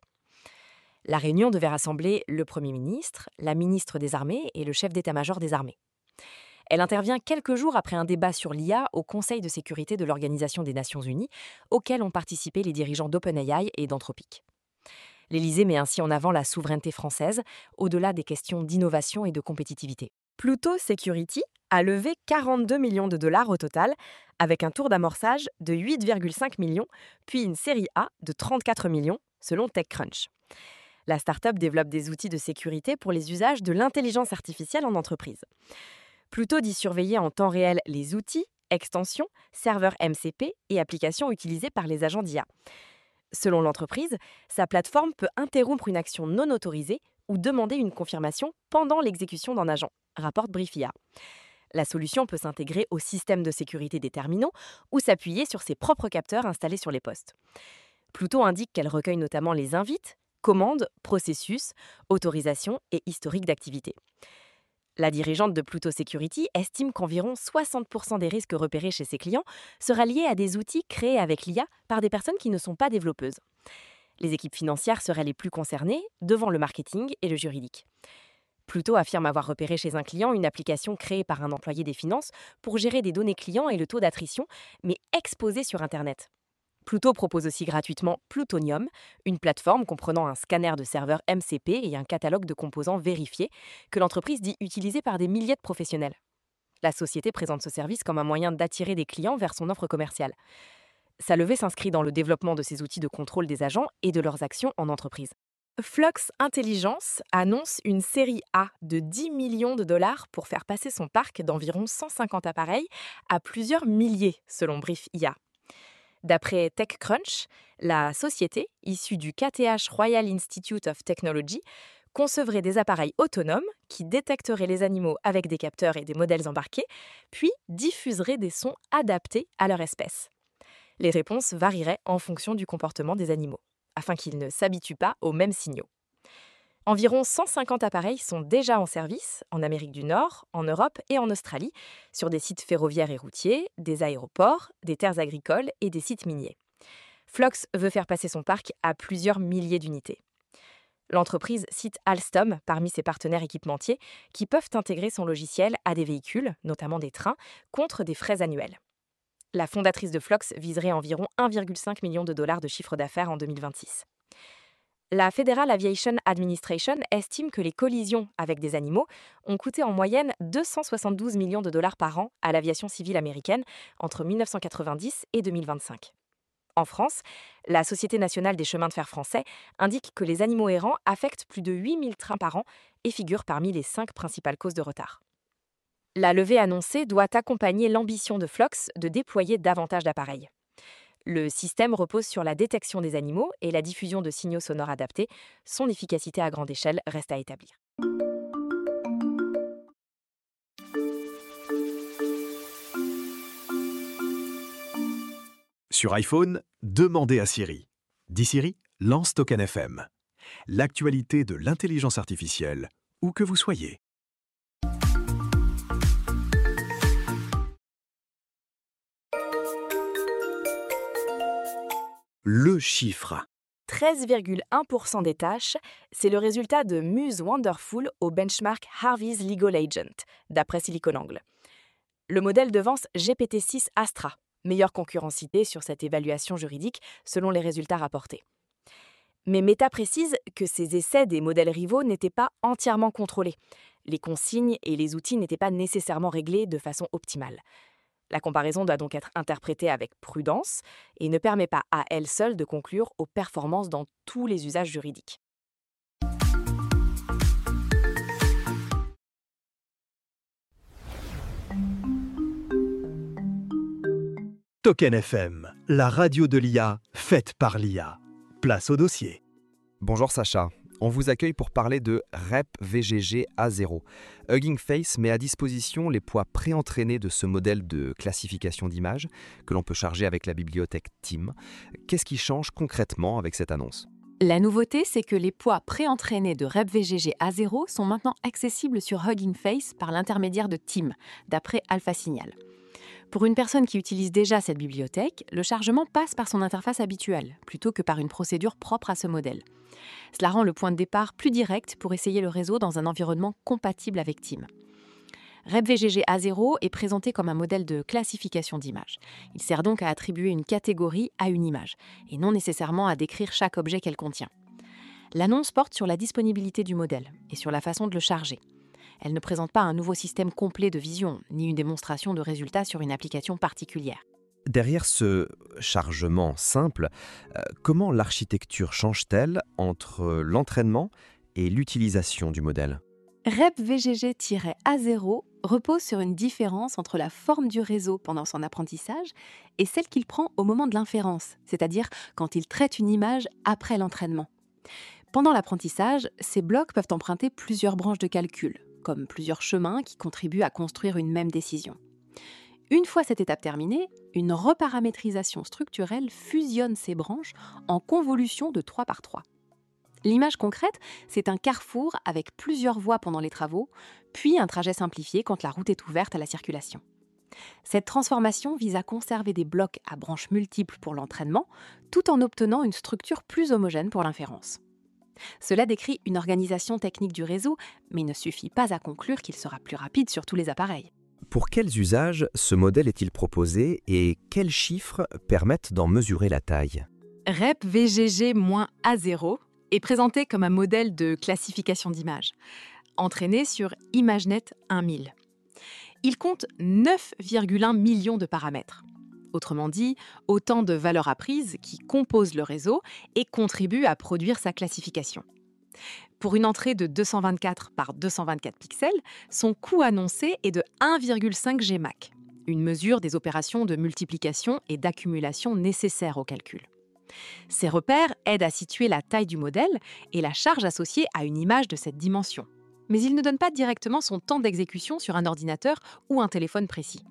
La réunion devait rassembler le Premier ministre, la ministre des Armées et le chef d'état-major des armées. Elle intervient quelques jours après un débat sur l'I A au Conseil de sécurité de l'Organisation des Nations Unies, auquel ont participé les dirigeants d'OpenAI et d'Anthropic. L'Élysée met ainsi en avant la souveraineté française, au-delà des questions d'innovation et de compétitivité. Pluto Security a levé quarante-deux millions de dollars au total, avec un tour d'amorçage de huit virgule cinq millions, puis une série A de trente-quatre millions, selon TechCrunch. La start-up développe des outils de sécurité pour les usages de l'intelligence artificielle en entreprise. Pluto dit surveiller en temps réel les outils, extensions, serveurs M C P et applications utilisées par les agents d'I A. Selon l'entreprise, sa plateforme peut interrompre une action non autorisée ou demander une confirmation pendant l'exécution d'un agent, rapporte Briefia. La solution peut s'intégrer au système de sécurité des terminaux ou s'appuyer sur ses propres capteurs installés sur les postes. Pluto indique qu'elle recueille notamment les invites, commandes, processus, autorisations et historiques d'activité. La dirigeante de Pluto Security estime qu'environ soixante pour cent des risques repérés chez ses clients sera liés à des outils créés avec l'I A par des personnes qui ne sont pas développeuses. Les équipes financières seraient les plus concernées, devant le marketing et le juridique. Pluto affirme avoir repéré chez un client une application créée par un employé des finances pour gérer des données clients et le taux d'attrition, mais exposée sur Internet. Pluto propose aussi gratuitement Plutonium, une plateforme comprenant un scanner de serveurs M C P et un catalogue de composants vérifiés que l'entreprise dit utiliser par des milliers de professionnels. La société présente ce service comme un moyen d'attirer des clients vers son offre commerciale. Sa levée s'inscrit dans le développement de ces outils de contrôle des agents et de leurs actions en entreprise. Flux Intelligence annonce une série A de dix millions de dollars pour faire passer son parc d'environ cent cinquante appareils à plusieurs milliers, selon Briefia. D'après TechCrunch, la société, issue du K T H Royal Institute of Technology, concevrait des appareils autonomes qui détecteraient les animaux avec des capteurs et des modèles embarqués, puis diffuseraient des sons adaptés à leur espèce. Les réponses varieraient en fonction du comportement des animaux, afin qu'ils ne s'habituent pas aux mêmes signaux. Environ cent cinquante appareils sont déjà en service en Amérique du Nord, en Europe et en Australie, sur des sites ferroviaires et routiers, des aéroports, des terres agricoles et des sites miniers. Flux veut faire passer son parc à plusieurs milliers d'unités. L'entreprise cite Alstom parmi ses partenaires équipementiers qui peuvent intégrer son logiciel à des véhicules, notamment des trains, contre des frais annuels. La fondatrice de Flux viserait environ un virgule cinq million de dollars de chiffre d'affaires en deux mille vingt-six. La Federal Aviation Administration estime que les collisions avec des animaux ont coûté en moyenne deux cent soixante-douze millions de dollars par an à l'aviation civile américaine entre mille neuf cent quatre-vingt-dix et deux mille vingt-cinq. En France, la Société nationale des chemins de fer français indique que les animaux errants affectent plus de huit mille trains par an et figurent parmi les cinq principales causes de retard. La levée annoncée doit accompagner l'ambition de Flux de déployer davantage d'appareils. Le système repose sur la détection des animaux et la diffusion de signaux sonores adaptés. Son efficacité à grande échelle reste à établir. Sur iPhone, demandez à Siri. Dis Siri, lance Token F M. L'actualité de l'intelligence artificielle, où que vous soyez. Le chiffre. treize virgule un pour cent des tâches, c'est le résultat de Muse Wonderful au benchmark Harvey's Legal Agent, d'après SiliconANGLE. Le modèle devance G P T six Astra, meilleure concurrencité sur cette évaluation juridique selon les résultats rapportés. Mais Meta précise que ces essais des modèles rivaux n'étaient pas entièrement contrôlés. Les consignes et les outils n'étaient pas nécessairement réglés de façon optimale. La comparaison doit donc être interprétée avec prudence et ne permet pas à elle seule de conclure aux performances dans tous les usages juridiques. Token F M, la radio de l'I A, faite par l'I A. Place au dossier. Bonjour Sacha, on vous accueille pour parler de R E P V G G A zéro. Hugging Face met à disposition les poids préentraînés de ce modèle de classification d'images que l'on peut charger avec la bibliothèque Tim. Qu'est-ce qui change concrètement avec cette annonce ? La nouveauté, c'est que les poids préentraînés de R E P V G G A zéro sont maintenant accessibles sur Hugging Face par l'intermédiaire de Tim, d'après AlphaSignal. Pour une personne qui utilise déjà cette bibliothèque, le chargement passe par son interface habituelle, plutôt que par une procédure propre à ce modèle. Cela rend le point de départ plus direct pour essayer le réseau dans un environnement compatible avec Tim. R E P V G G A zéro est présenté comme un modèle de classification d'images. Il sert donc à attribuer une catégorie à une image, et non nécessairement à décrire chaque objet qu'elle contient. L'annonce porte sur la disponibilité du modèle et sur la façon de le charger. Elle ne présente pas un nouveau système complet de vision, ni une démonstration de résultats sur une application particulière. Derrière ce chargement simple, euh, comment l'architecture change-t-elle entre l'entraînement et l'utilisation du modèle ? R E P V G G A zéro repose sur une différence entre la forme du réseau pendant son apprentissage et celle qu'il prend au moment de l'inférence, c'est-à-dire quand il traite une image après l'entraînement. Pendant l'apprentissage, ces blocs peuvent emprunter plusieurs branches de calcul, comme plusieurs chemins qui contribuent à construire une même décision. Une fois cette étape terminée, une reparamétrisation structurelle fusionne ces branches en convolution de trois par trois. L'image concrète, c'est un carrefour avec plusieurs voies pendant les travaux, puis un trajet simplifié quand la route est ouverte à la circulation. Cette transformation vise à conserver des blocs à branches multiples pour l'entraînement, tout en obtenant une structure plus homogène pour l'inférence. Cela décrit une organisation technique du réseau, mais ne suffit pas à conclure qu'il sera plus rapide sur tous les appareils. Pour quels usages ce modèle est-il proposé et quels chiffres permettent d'en mesurer la taille ? R E P V G G A zéro est présenté comme un modèle de classification d'images, entraîné sur ImageNet mille. Il compte neuf virgule un millions de paramètres. Autrement dit, autant de valeurs apprises qui composent le réseau et contribuent à produire sa classification. Pour une entrée de deux cent vingt-quatre par deux cent vingt-quatre pixels, son coût annoncé est de un virgule cinq G M A C, une mesure des opérations de multiplication et d'accumulation nécessaires au calcul. Ces repères aident à situer la taille du modèle et la charge associée à une image de cette dimension. Mais ils ne donnent pas directement son temps d'exécution sur un ordinateur ou un téléphone précis.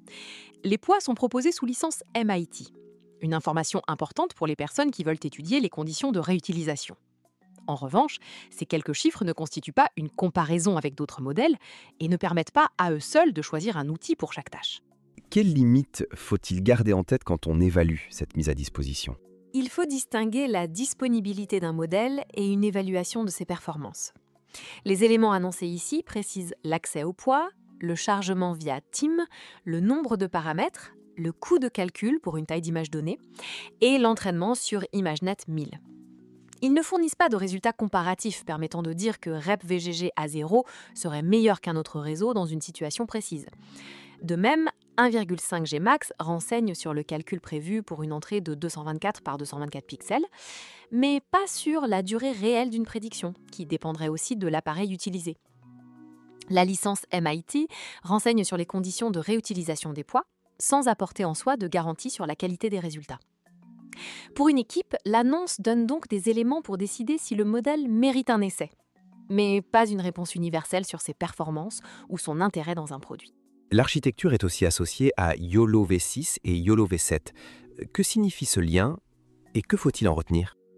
Les poids sont proposés sous licence M I T, une information importante pour les personnes qui veulent étudier les conditions de réutilisation. En revanche, ces quelques chiffres ne constituent pas une comparaison avec d'autres modèles et ne permettent pas à eux seuls de choisir un outil pour chaque tâche. Quelles limites faut-il garder en tête quand on évalue cette mise à disposition ? Il faut distinguer la disponibilité d'un modèle et une évaluation de ses performances. Les éléments annoncés ici précisent l'accès au poids, le chargement via Tim, le nombre de paramètres, le coût de calcul pour une taille d'image donnée et l'entraînement sur ImageNet mille. Ils ne fournissent pas de résultats comparatifs permettant de dire que R E P V G G A zéro serait meilleur qu'un autre réseau dans une situation précise. De même, un virgule cinq G M A C renseigne sur le calcul prévu pour une entrée de deux cent vingt-quatre par deux cent vingt-quatre pixels, mais pas sur la durée réelle d'une prédiction, qui dépendrait aussi de l'appareil utilisé. La licence M I T renseigne sur les conditions de réutilisation des poids, sans apporter en soi de garantie sur la qualité des résultats. Pour une équipe, l'annonce donne donc des éléments pour décider si le modèle mérite un essai, mais pas une réponse universelle sur ses performances ou son intérêt dans un produit. L'architecture est aussi associée à YOLO V six et YOLO V sept. Que signifie ce lien et que faut-il en retenir ?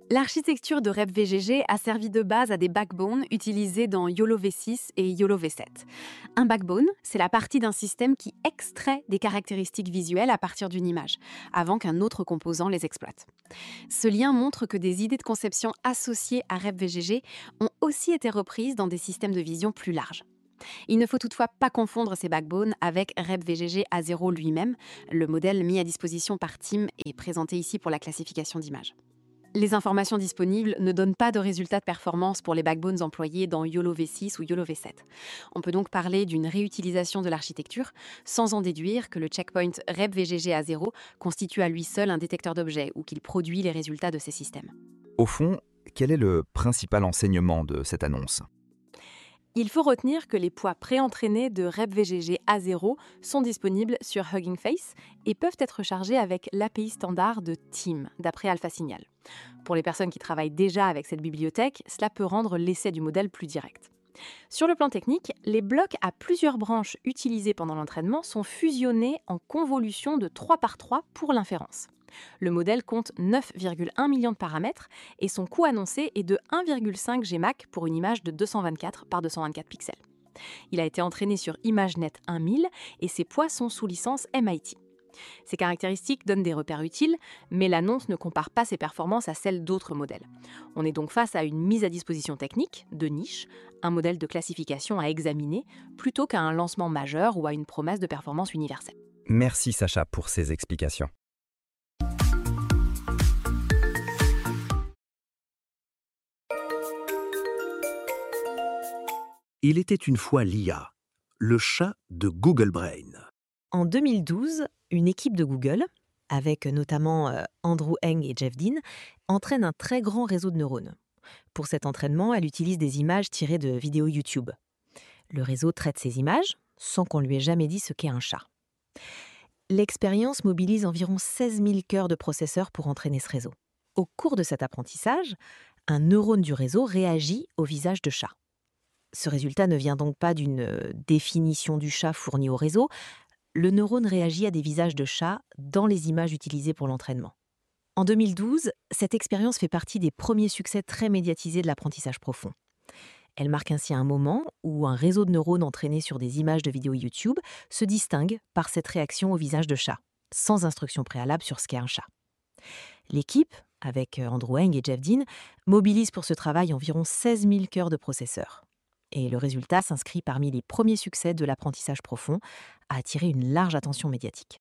L'architecture de R E P V G G a servi de base à des backbones utilisés dans YOLO V six et YOLO V sept. Un backbone, c'est la partie d'un système qui extrait des caractéristiques visuelles à partir d'une image, avant qu'un autre composant les exploite. Ce lien montre que des idées de conception associées à R E P V G G ont aussi été reprises dans des systèmes de vision plus larges. Il ne faut toutefois pas confondre ces backbones avec R E P V G G A zéro lui-même, le modèle mis à disposition par Team et présenté ici pour la classification d'images. Les informations disponibles ne donnent pas de résultats de performance pour les backbones employés dans YOLO V six ou YOLO V sept. On peut donc parler d'une réutilisation de l'architecture sans en déduire que le checkpoint R E P V G G A zéro constitue à lui seul un détecteur d'objets ou qu'il produit les résultats de ces systèmes. Au fond, quel est le principal enseignement de cette annonce ? Il faut retenir que les poids préentraînés de R E P V G G A zéro sont disponibles sur Hugging Face et peuvent être chargés avec l'A P I standard de Team, d'après AlphaSignal. Pour les personnes qui travaillent déjà avec cette bibliothèque, cela peut rendre l'essai du modèle plus direct. Sur le plan technique, les blocs à plusieurs branches utilisés pendant l'entraînement sont fusionnés en convolution de trois par trois pour l'inférence. Le modèle compte neuf virgule un millions de paramètres et son coût annoncé est de un virgule cinq G M A C pour une image de deux cent vingt-quatre par deux cent vingt-quatre pixels. Il a été entraîné sur ImageNet mille et ses poids sont sous licence M I T. Ces caractéristiques donnent des repères utiles, mais l'annonce ne compare pas ses performances à celles d'autres modèles. On est donc face à une mise à disposition technique, de niche, un modèle de classification à examiner, plutôt qu'à un lancement majeur ou à une promesse de performance universelle. Merci Sacha pour ces explications. Il était une fois l'I A, le chat de Google Brain. En deux mille douze, une équipe de Google, avec notamment euh, Andrew Ng et Jeff Dean, entraîne un très grand réseau de neurones. Pour cet entraînement, elle utilise des images tirées de vidéos YouTube. Le réseau traite ces images sans qu'on lui ait jamais dit ce qu'est un chat. L'expérience mobilise environ seize mille cœurs de processeurs pour entraîner ce réseau. Au cours de cet apprentissage, un neurone du réseau réagit au visage de chat. Ce résultat ne vient donc pas d'une définition du chat fournie au réseau. Le neurone réagit à des visages de chat dans les images utilisées pour l'entraînement. En deux mille douze, cette expérience fait partie des premiers succès très médiatisés de l'apprentissage profond. Elle marque ainsi un moment où un réseau de neurones entraîné sur des images de vidéos YouTube se distingue par cette réaction au visage de chat, sans instruction préalable sur ce qu'est un chat. L'équipe, avec Andrew Ng et Jeff Dean, mobilise pour ce travail environ seize mille cœurs de processeurs. Et le résultat s'inscrit parmi les premiers succès de l'apprentissage profond, à attirer une large attention médiatique.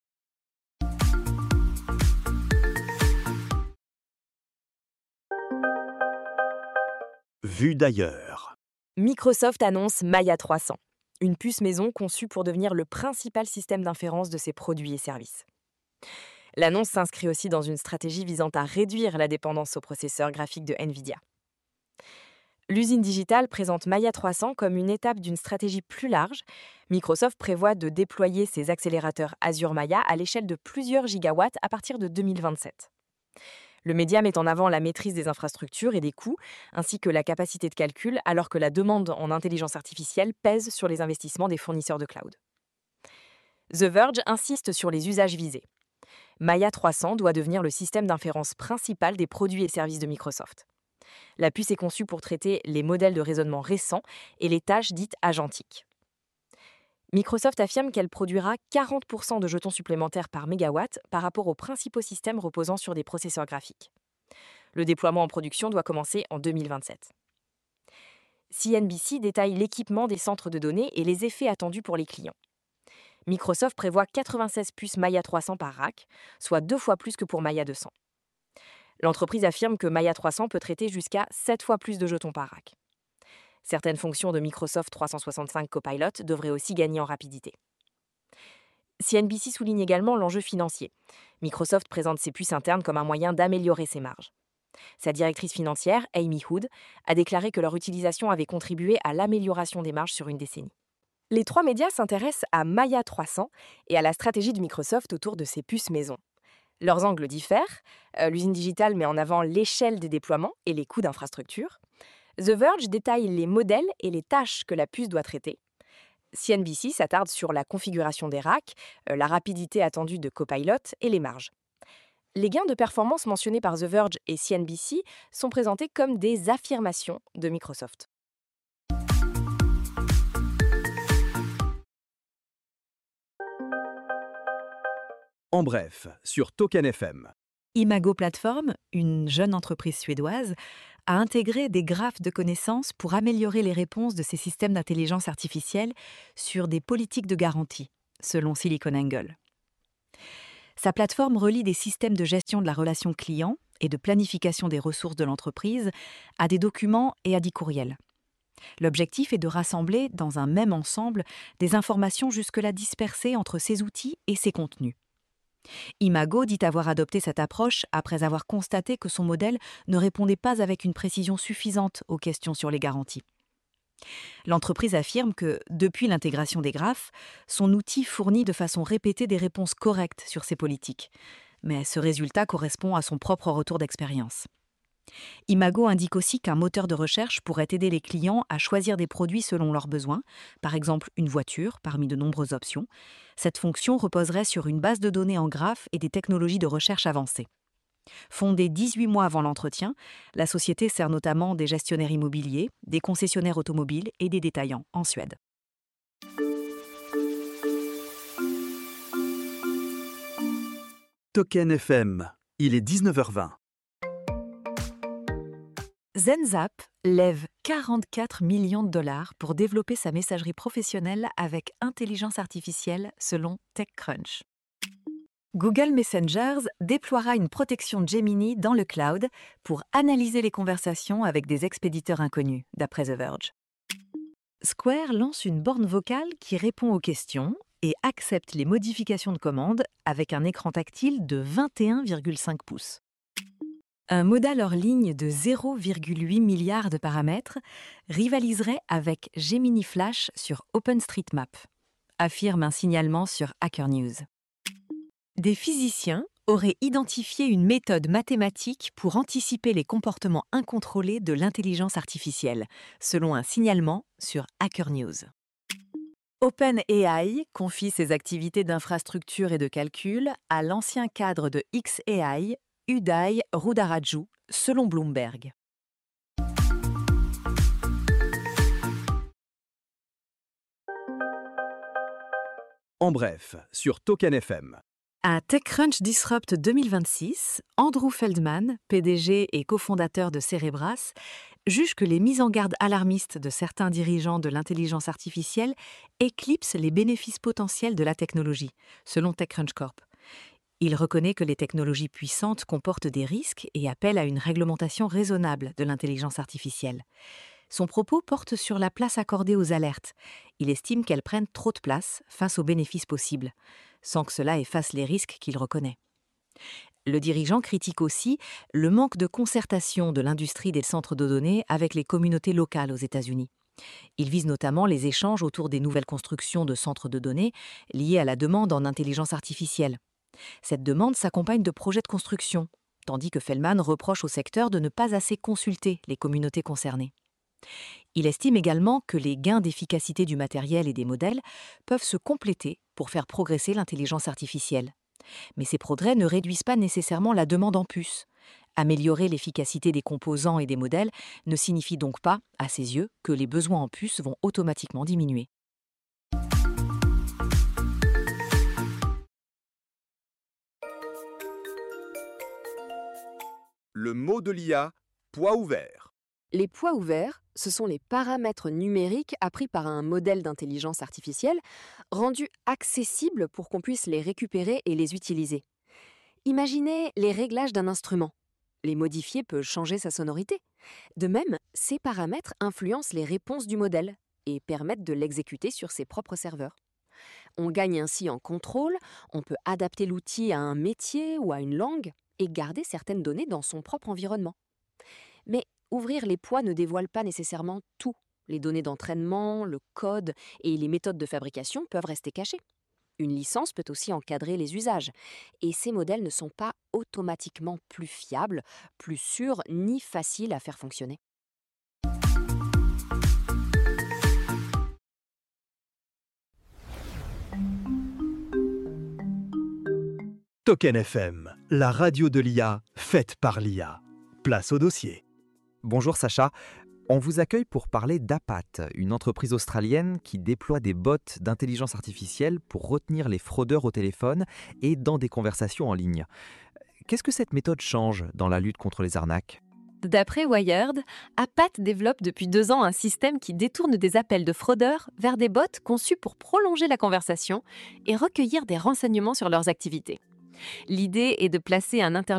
Vue d'ailleurs. Microsoft annonce Maya trois cents, une puce maison conçue pour devenir le principal système d'inférence de ses produits et services. L'annonce s'inscrit aussi dans une stratégie visant à réduire la dépendance aux processeurs graphiques de NVIDIA. L'usine digitale présente Maya trois cents comme une étape d'une stratégie plus large. Microsoft prévoit de déployer ses accélérateurs Azure Maya à l'échelle de plusieurs gigawatts à partir de deux mille vingt-sept. Le média met en avant la maîtrise des infrastructures et des coûts, ainsi que la capacité de calcul, alors que la demande en intelligence artificielle pèse sur les investissements des fournisseurs de cloud. The Verge insiste sur les usages visés. Maya trois cents doit devenir le système d'inférence principal des produits et services de Microsoft. La puce est conçue pour traiter les modèles de raisonnement récents et les tâches dites agentiques. Microsoft affirme qu'elle produira quarante pour cent de jetons supplémentaires par mégawatt par rapport aux principaux systèmes reposant sur des processeurs graphiques. Le déploiement en production doit commencer en deux mille vingt-sept. C N B C détaille l'équipement des centres de données et les effets attendus pour les clients. Microsoft prévoit quatre-vingt-seize puces Maya trois cents par rack, soit deux fois plus que pour Maya deux cents. L'entreprise affirme que Maya trois cents peut traiter jusqu'à sept fois plus de jetons par rack. Certaines fonctions de Microsoft trois cent soixante-cinq Copilot devraient aussi gagner en rapidité. C N B C souligne également l'enjeu financier. Microsoft présente ses puces internes comme un moyen d'améliorer ses marges. Sa directrice financière, Amy Hood, a déclaré que leur utilisation avait contribué à l'amélioration des marges sur une décennie. Les trois médias s'intéressent à Maya trois cents et à la stratégie de Microsoft autour de ses puces maison. Leurs angles diffèrent. Euh, l'usine digitale met en avant l'échelle des déploiements et les coûts d'infrastructure. The Verge détaille les modèles et les tâches que la puce doit traiter. C N B C s'attarde sur la configuration des racks, euh, la rapidité attendue de Copilot et les marges. Les gains de performance mentionnés par The Verge et C N B C sont présentés comme des affirmations de Microsoft. En bref, sur Token F M. Imago Platform, une jeune entreprise suédoise, a intégré des graphes de connaissances pour améliorer les réponses de ses systèmes d'intelligence artificielle sur des politiques de garantie, selon SiliconANGLE. Sa plateforme relie des systèmes de gestion de la relation client et de planification des ressources de l'entreprise à des documents et à des courriels. L'objectif est de rassembler dans un même ensemble des informations jusque-là dispersées entre ces outils et ces contenus. Imago dit avoir adopté cette approche après avoir constaté que son modèle ne répondait pas avec une précision suffisante aux questions sur les garanties. L'entreprise affirme que, depuis l'intégration des graphes, son outil fournit de façon répétée des réponses correctes sur ces politiques. Mais ce résultat correspond à son propre retour d'expérience. Imago indique aussi qu'un moteur de recherche pourrait aider les clients à choisir des produits selon leurs besoins, par exemple une voiture parmi de nombreuses options. Cette fonction reposerait sur une base de données en graphes et des technologies de recherche avancées. Fondée dix-huit mois avant l'entretien, la société sert notamment des gestionnaires immobiliers, des concessionnaires automobiles et des détaillants en Suède. Token F M, il est dix-neuf heures vingt. Zenzap lève quarante-quatre millions de dollars pour développer sa messagerie professionnelle avec intelligence artificielle selon TechCrunch. Google Messengers déploiera une protection Gemini dans le cloud pour analyser les conversations avec des expéditeurs inconnus, d'après The Verge. Square lance une borne vocale qui répond aux questions et accepte les modifications de commandes avec un écran tactile de vingt et un virgule cinq pouces. Un modèle hors ligne de zéro virgule huit milliards de paramètres rivaliserait avec Gemini Flash sur OpenStreetMap, affirme un signalement sur Hacker News. Des physiciens auraient identifié une méthode mathématique pour anticiper les comportements incontrôlés de l'intelligence artificielle, selon un signalement sur Hacker News. OpenAI confie ses activités d'infrastructure et de calcul à l'ancien cadre de xAI, Uday Rudaraju, selon Bloomberg. En bref, sur Token F M. À TechCrunch Disrupt deux mille vingt-six, Andrew Feldman, P D G et cofondateur de Cerebras, juge que les mises en garde alarmistes de certains dirigeants de l'intelligence artificielle éclipsent les bénéfices potentiels de la technologie, selon TechCrunch Corp. Il reconnaît que les technologies puissantes comportent des risques et appelle à une réglementation raisonnable de l'intelligence artificielle. Son propos porte sur la place accordée aux alertes. Il estime qu'elles prennent trop de place face aux bénéfices possibles, sans que cela efface les risques qu'il reconnaît. Le dirigeant critique aussi le manque de concertation de l'industrie des centres de données avec les communautés locales aux États-Unis. Il vise notamment les échanges autour des nouvelles constructions de centres de données liées à la demande en intelligence artificielle. Cette demande s'accompagne de projets de construction, tandis que Feldman reproche au secteur de ne pas assez consulter les communautés concernées. Il estime également que les gains d'efficacité du matériel et des modèles peuvent se compléter pour faire progresser l'intelligence artificielle. Mais ces progrès ne réduisent pas nécessairement la demande en puces. Améliorer l'efficacité des composants et des modèles ne signifie donc pas, à ses yeux, que les besoins en puces vont automatiquement diminuer. Le mot de l'I A, poids ouvert. Les poids ouverts, ce sont les paramètres numériques appris par un modèle d'intelligence artificielle, rendus accessibles pour qu'on puisse les récupérer et les utiliser. Imaginez les réglages d'un instrument. Les modifier peut changer sa sonorité. De même, ces paramètres influencent les réponses du modèle et permettent de l'exécuter sur ses propres serveurs. On gagne ainsi en contrôle, on peut adapter l'outil à un métier ou à une langue et garder certaines données dans son propre environnement. Mais ouvrir les poids ne dévoile pas nécessairement tout. Les données d'entraînement, le code et les méthodes de fabrication peuvent rester cachées. Une licence peut aussi encadrer les usages. Et ces modèles ne sont pas automatiquement plus fiables, plus sûrs ni faciles à faire fonctionner. Token F M, la radio de l'I A, faite par l'I A. Place au dossier. Bonjour Sacha. On vous accueille pour parler d'Apat, une entreprise australienne qui déploie des bots d'intelligence artificielle pour retenir les fraudeurs au téléphone et dans des conversations en ligne. Qu'est-ce que cette méthode change dans la lutte contre les arnaques ? D'après Wired, Apat développe depuis deux ans un système qui détourne des appels de fraudeurs vers des bots conçus pour prolonger la conversation et recueillir des renseignements sur leurs activités. L'idée est de placer un interlocuteur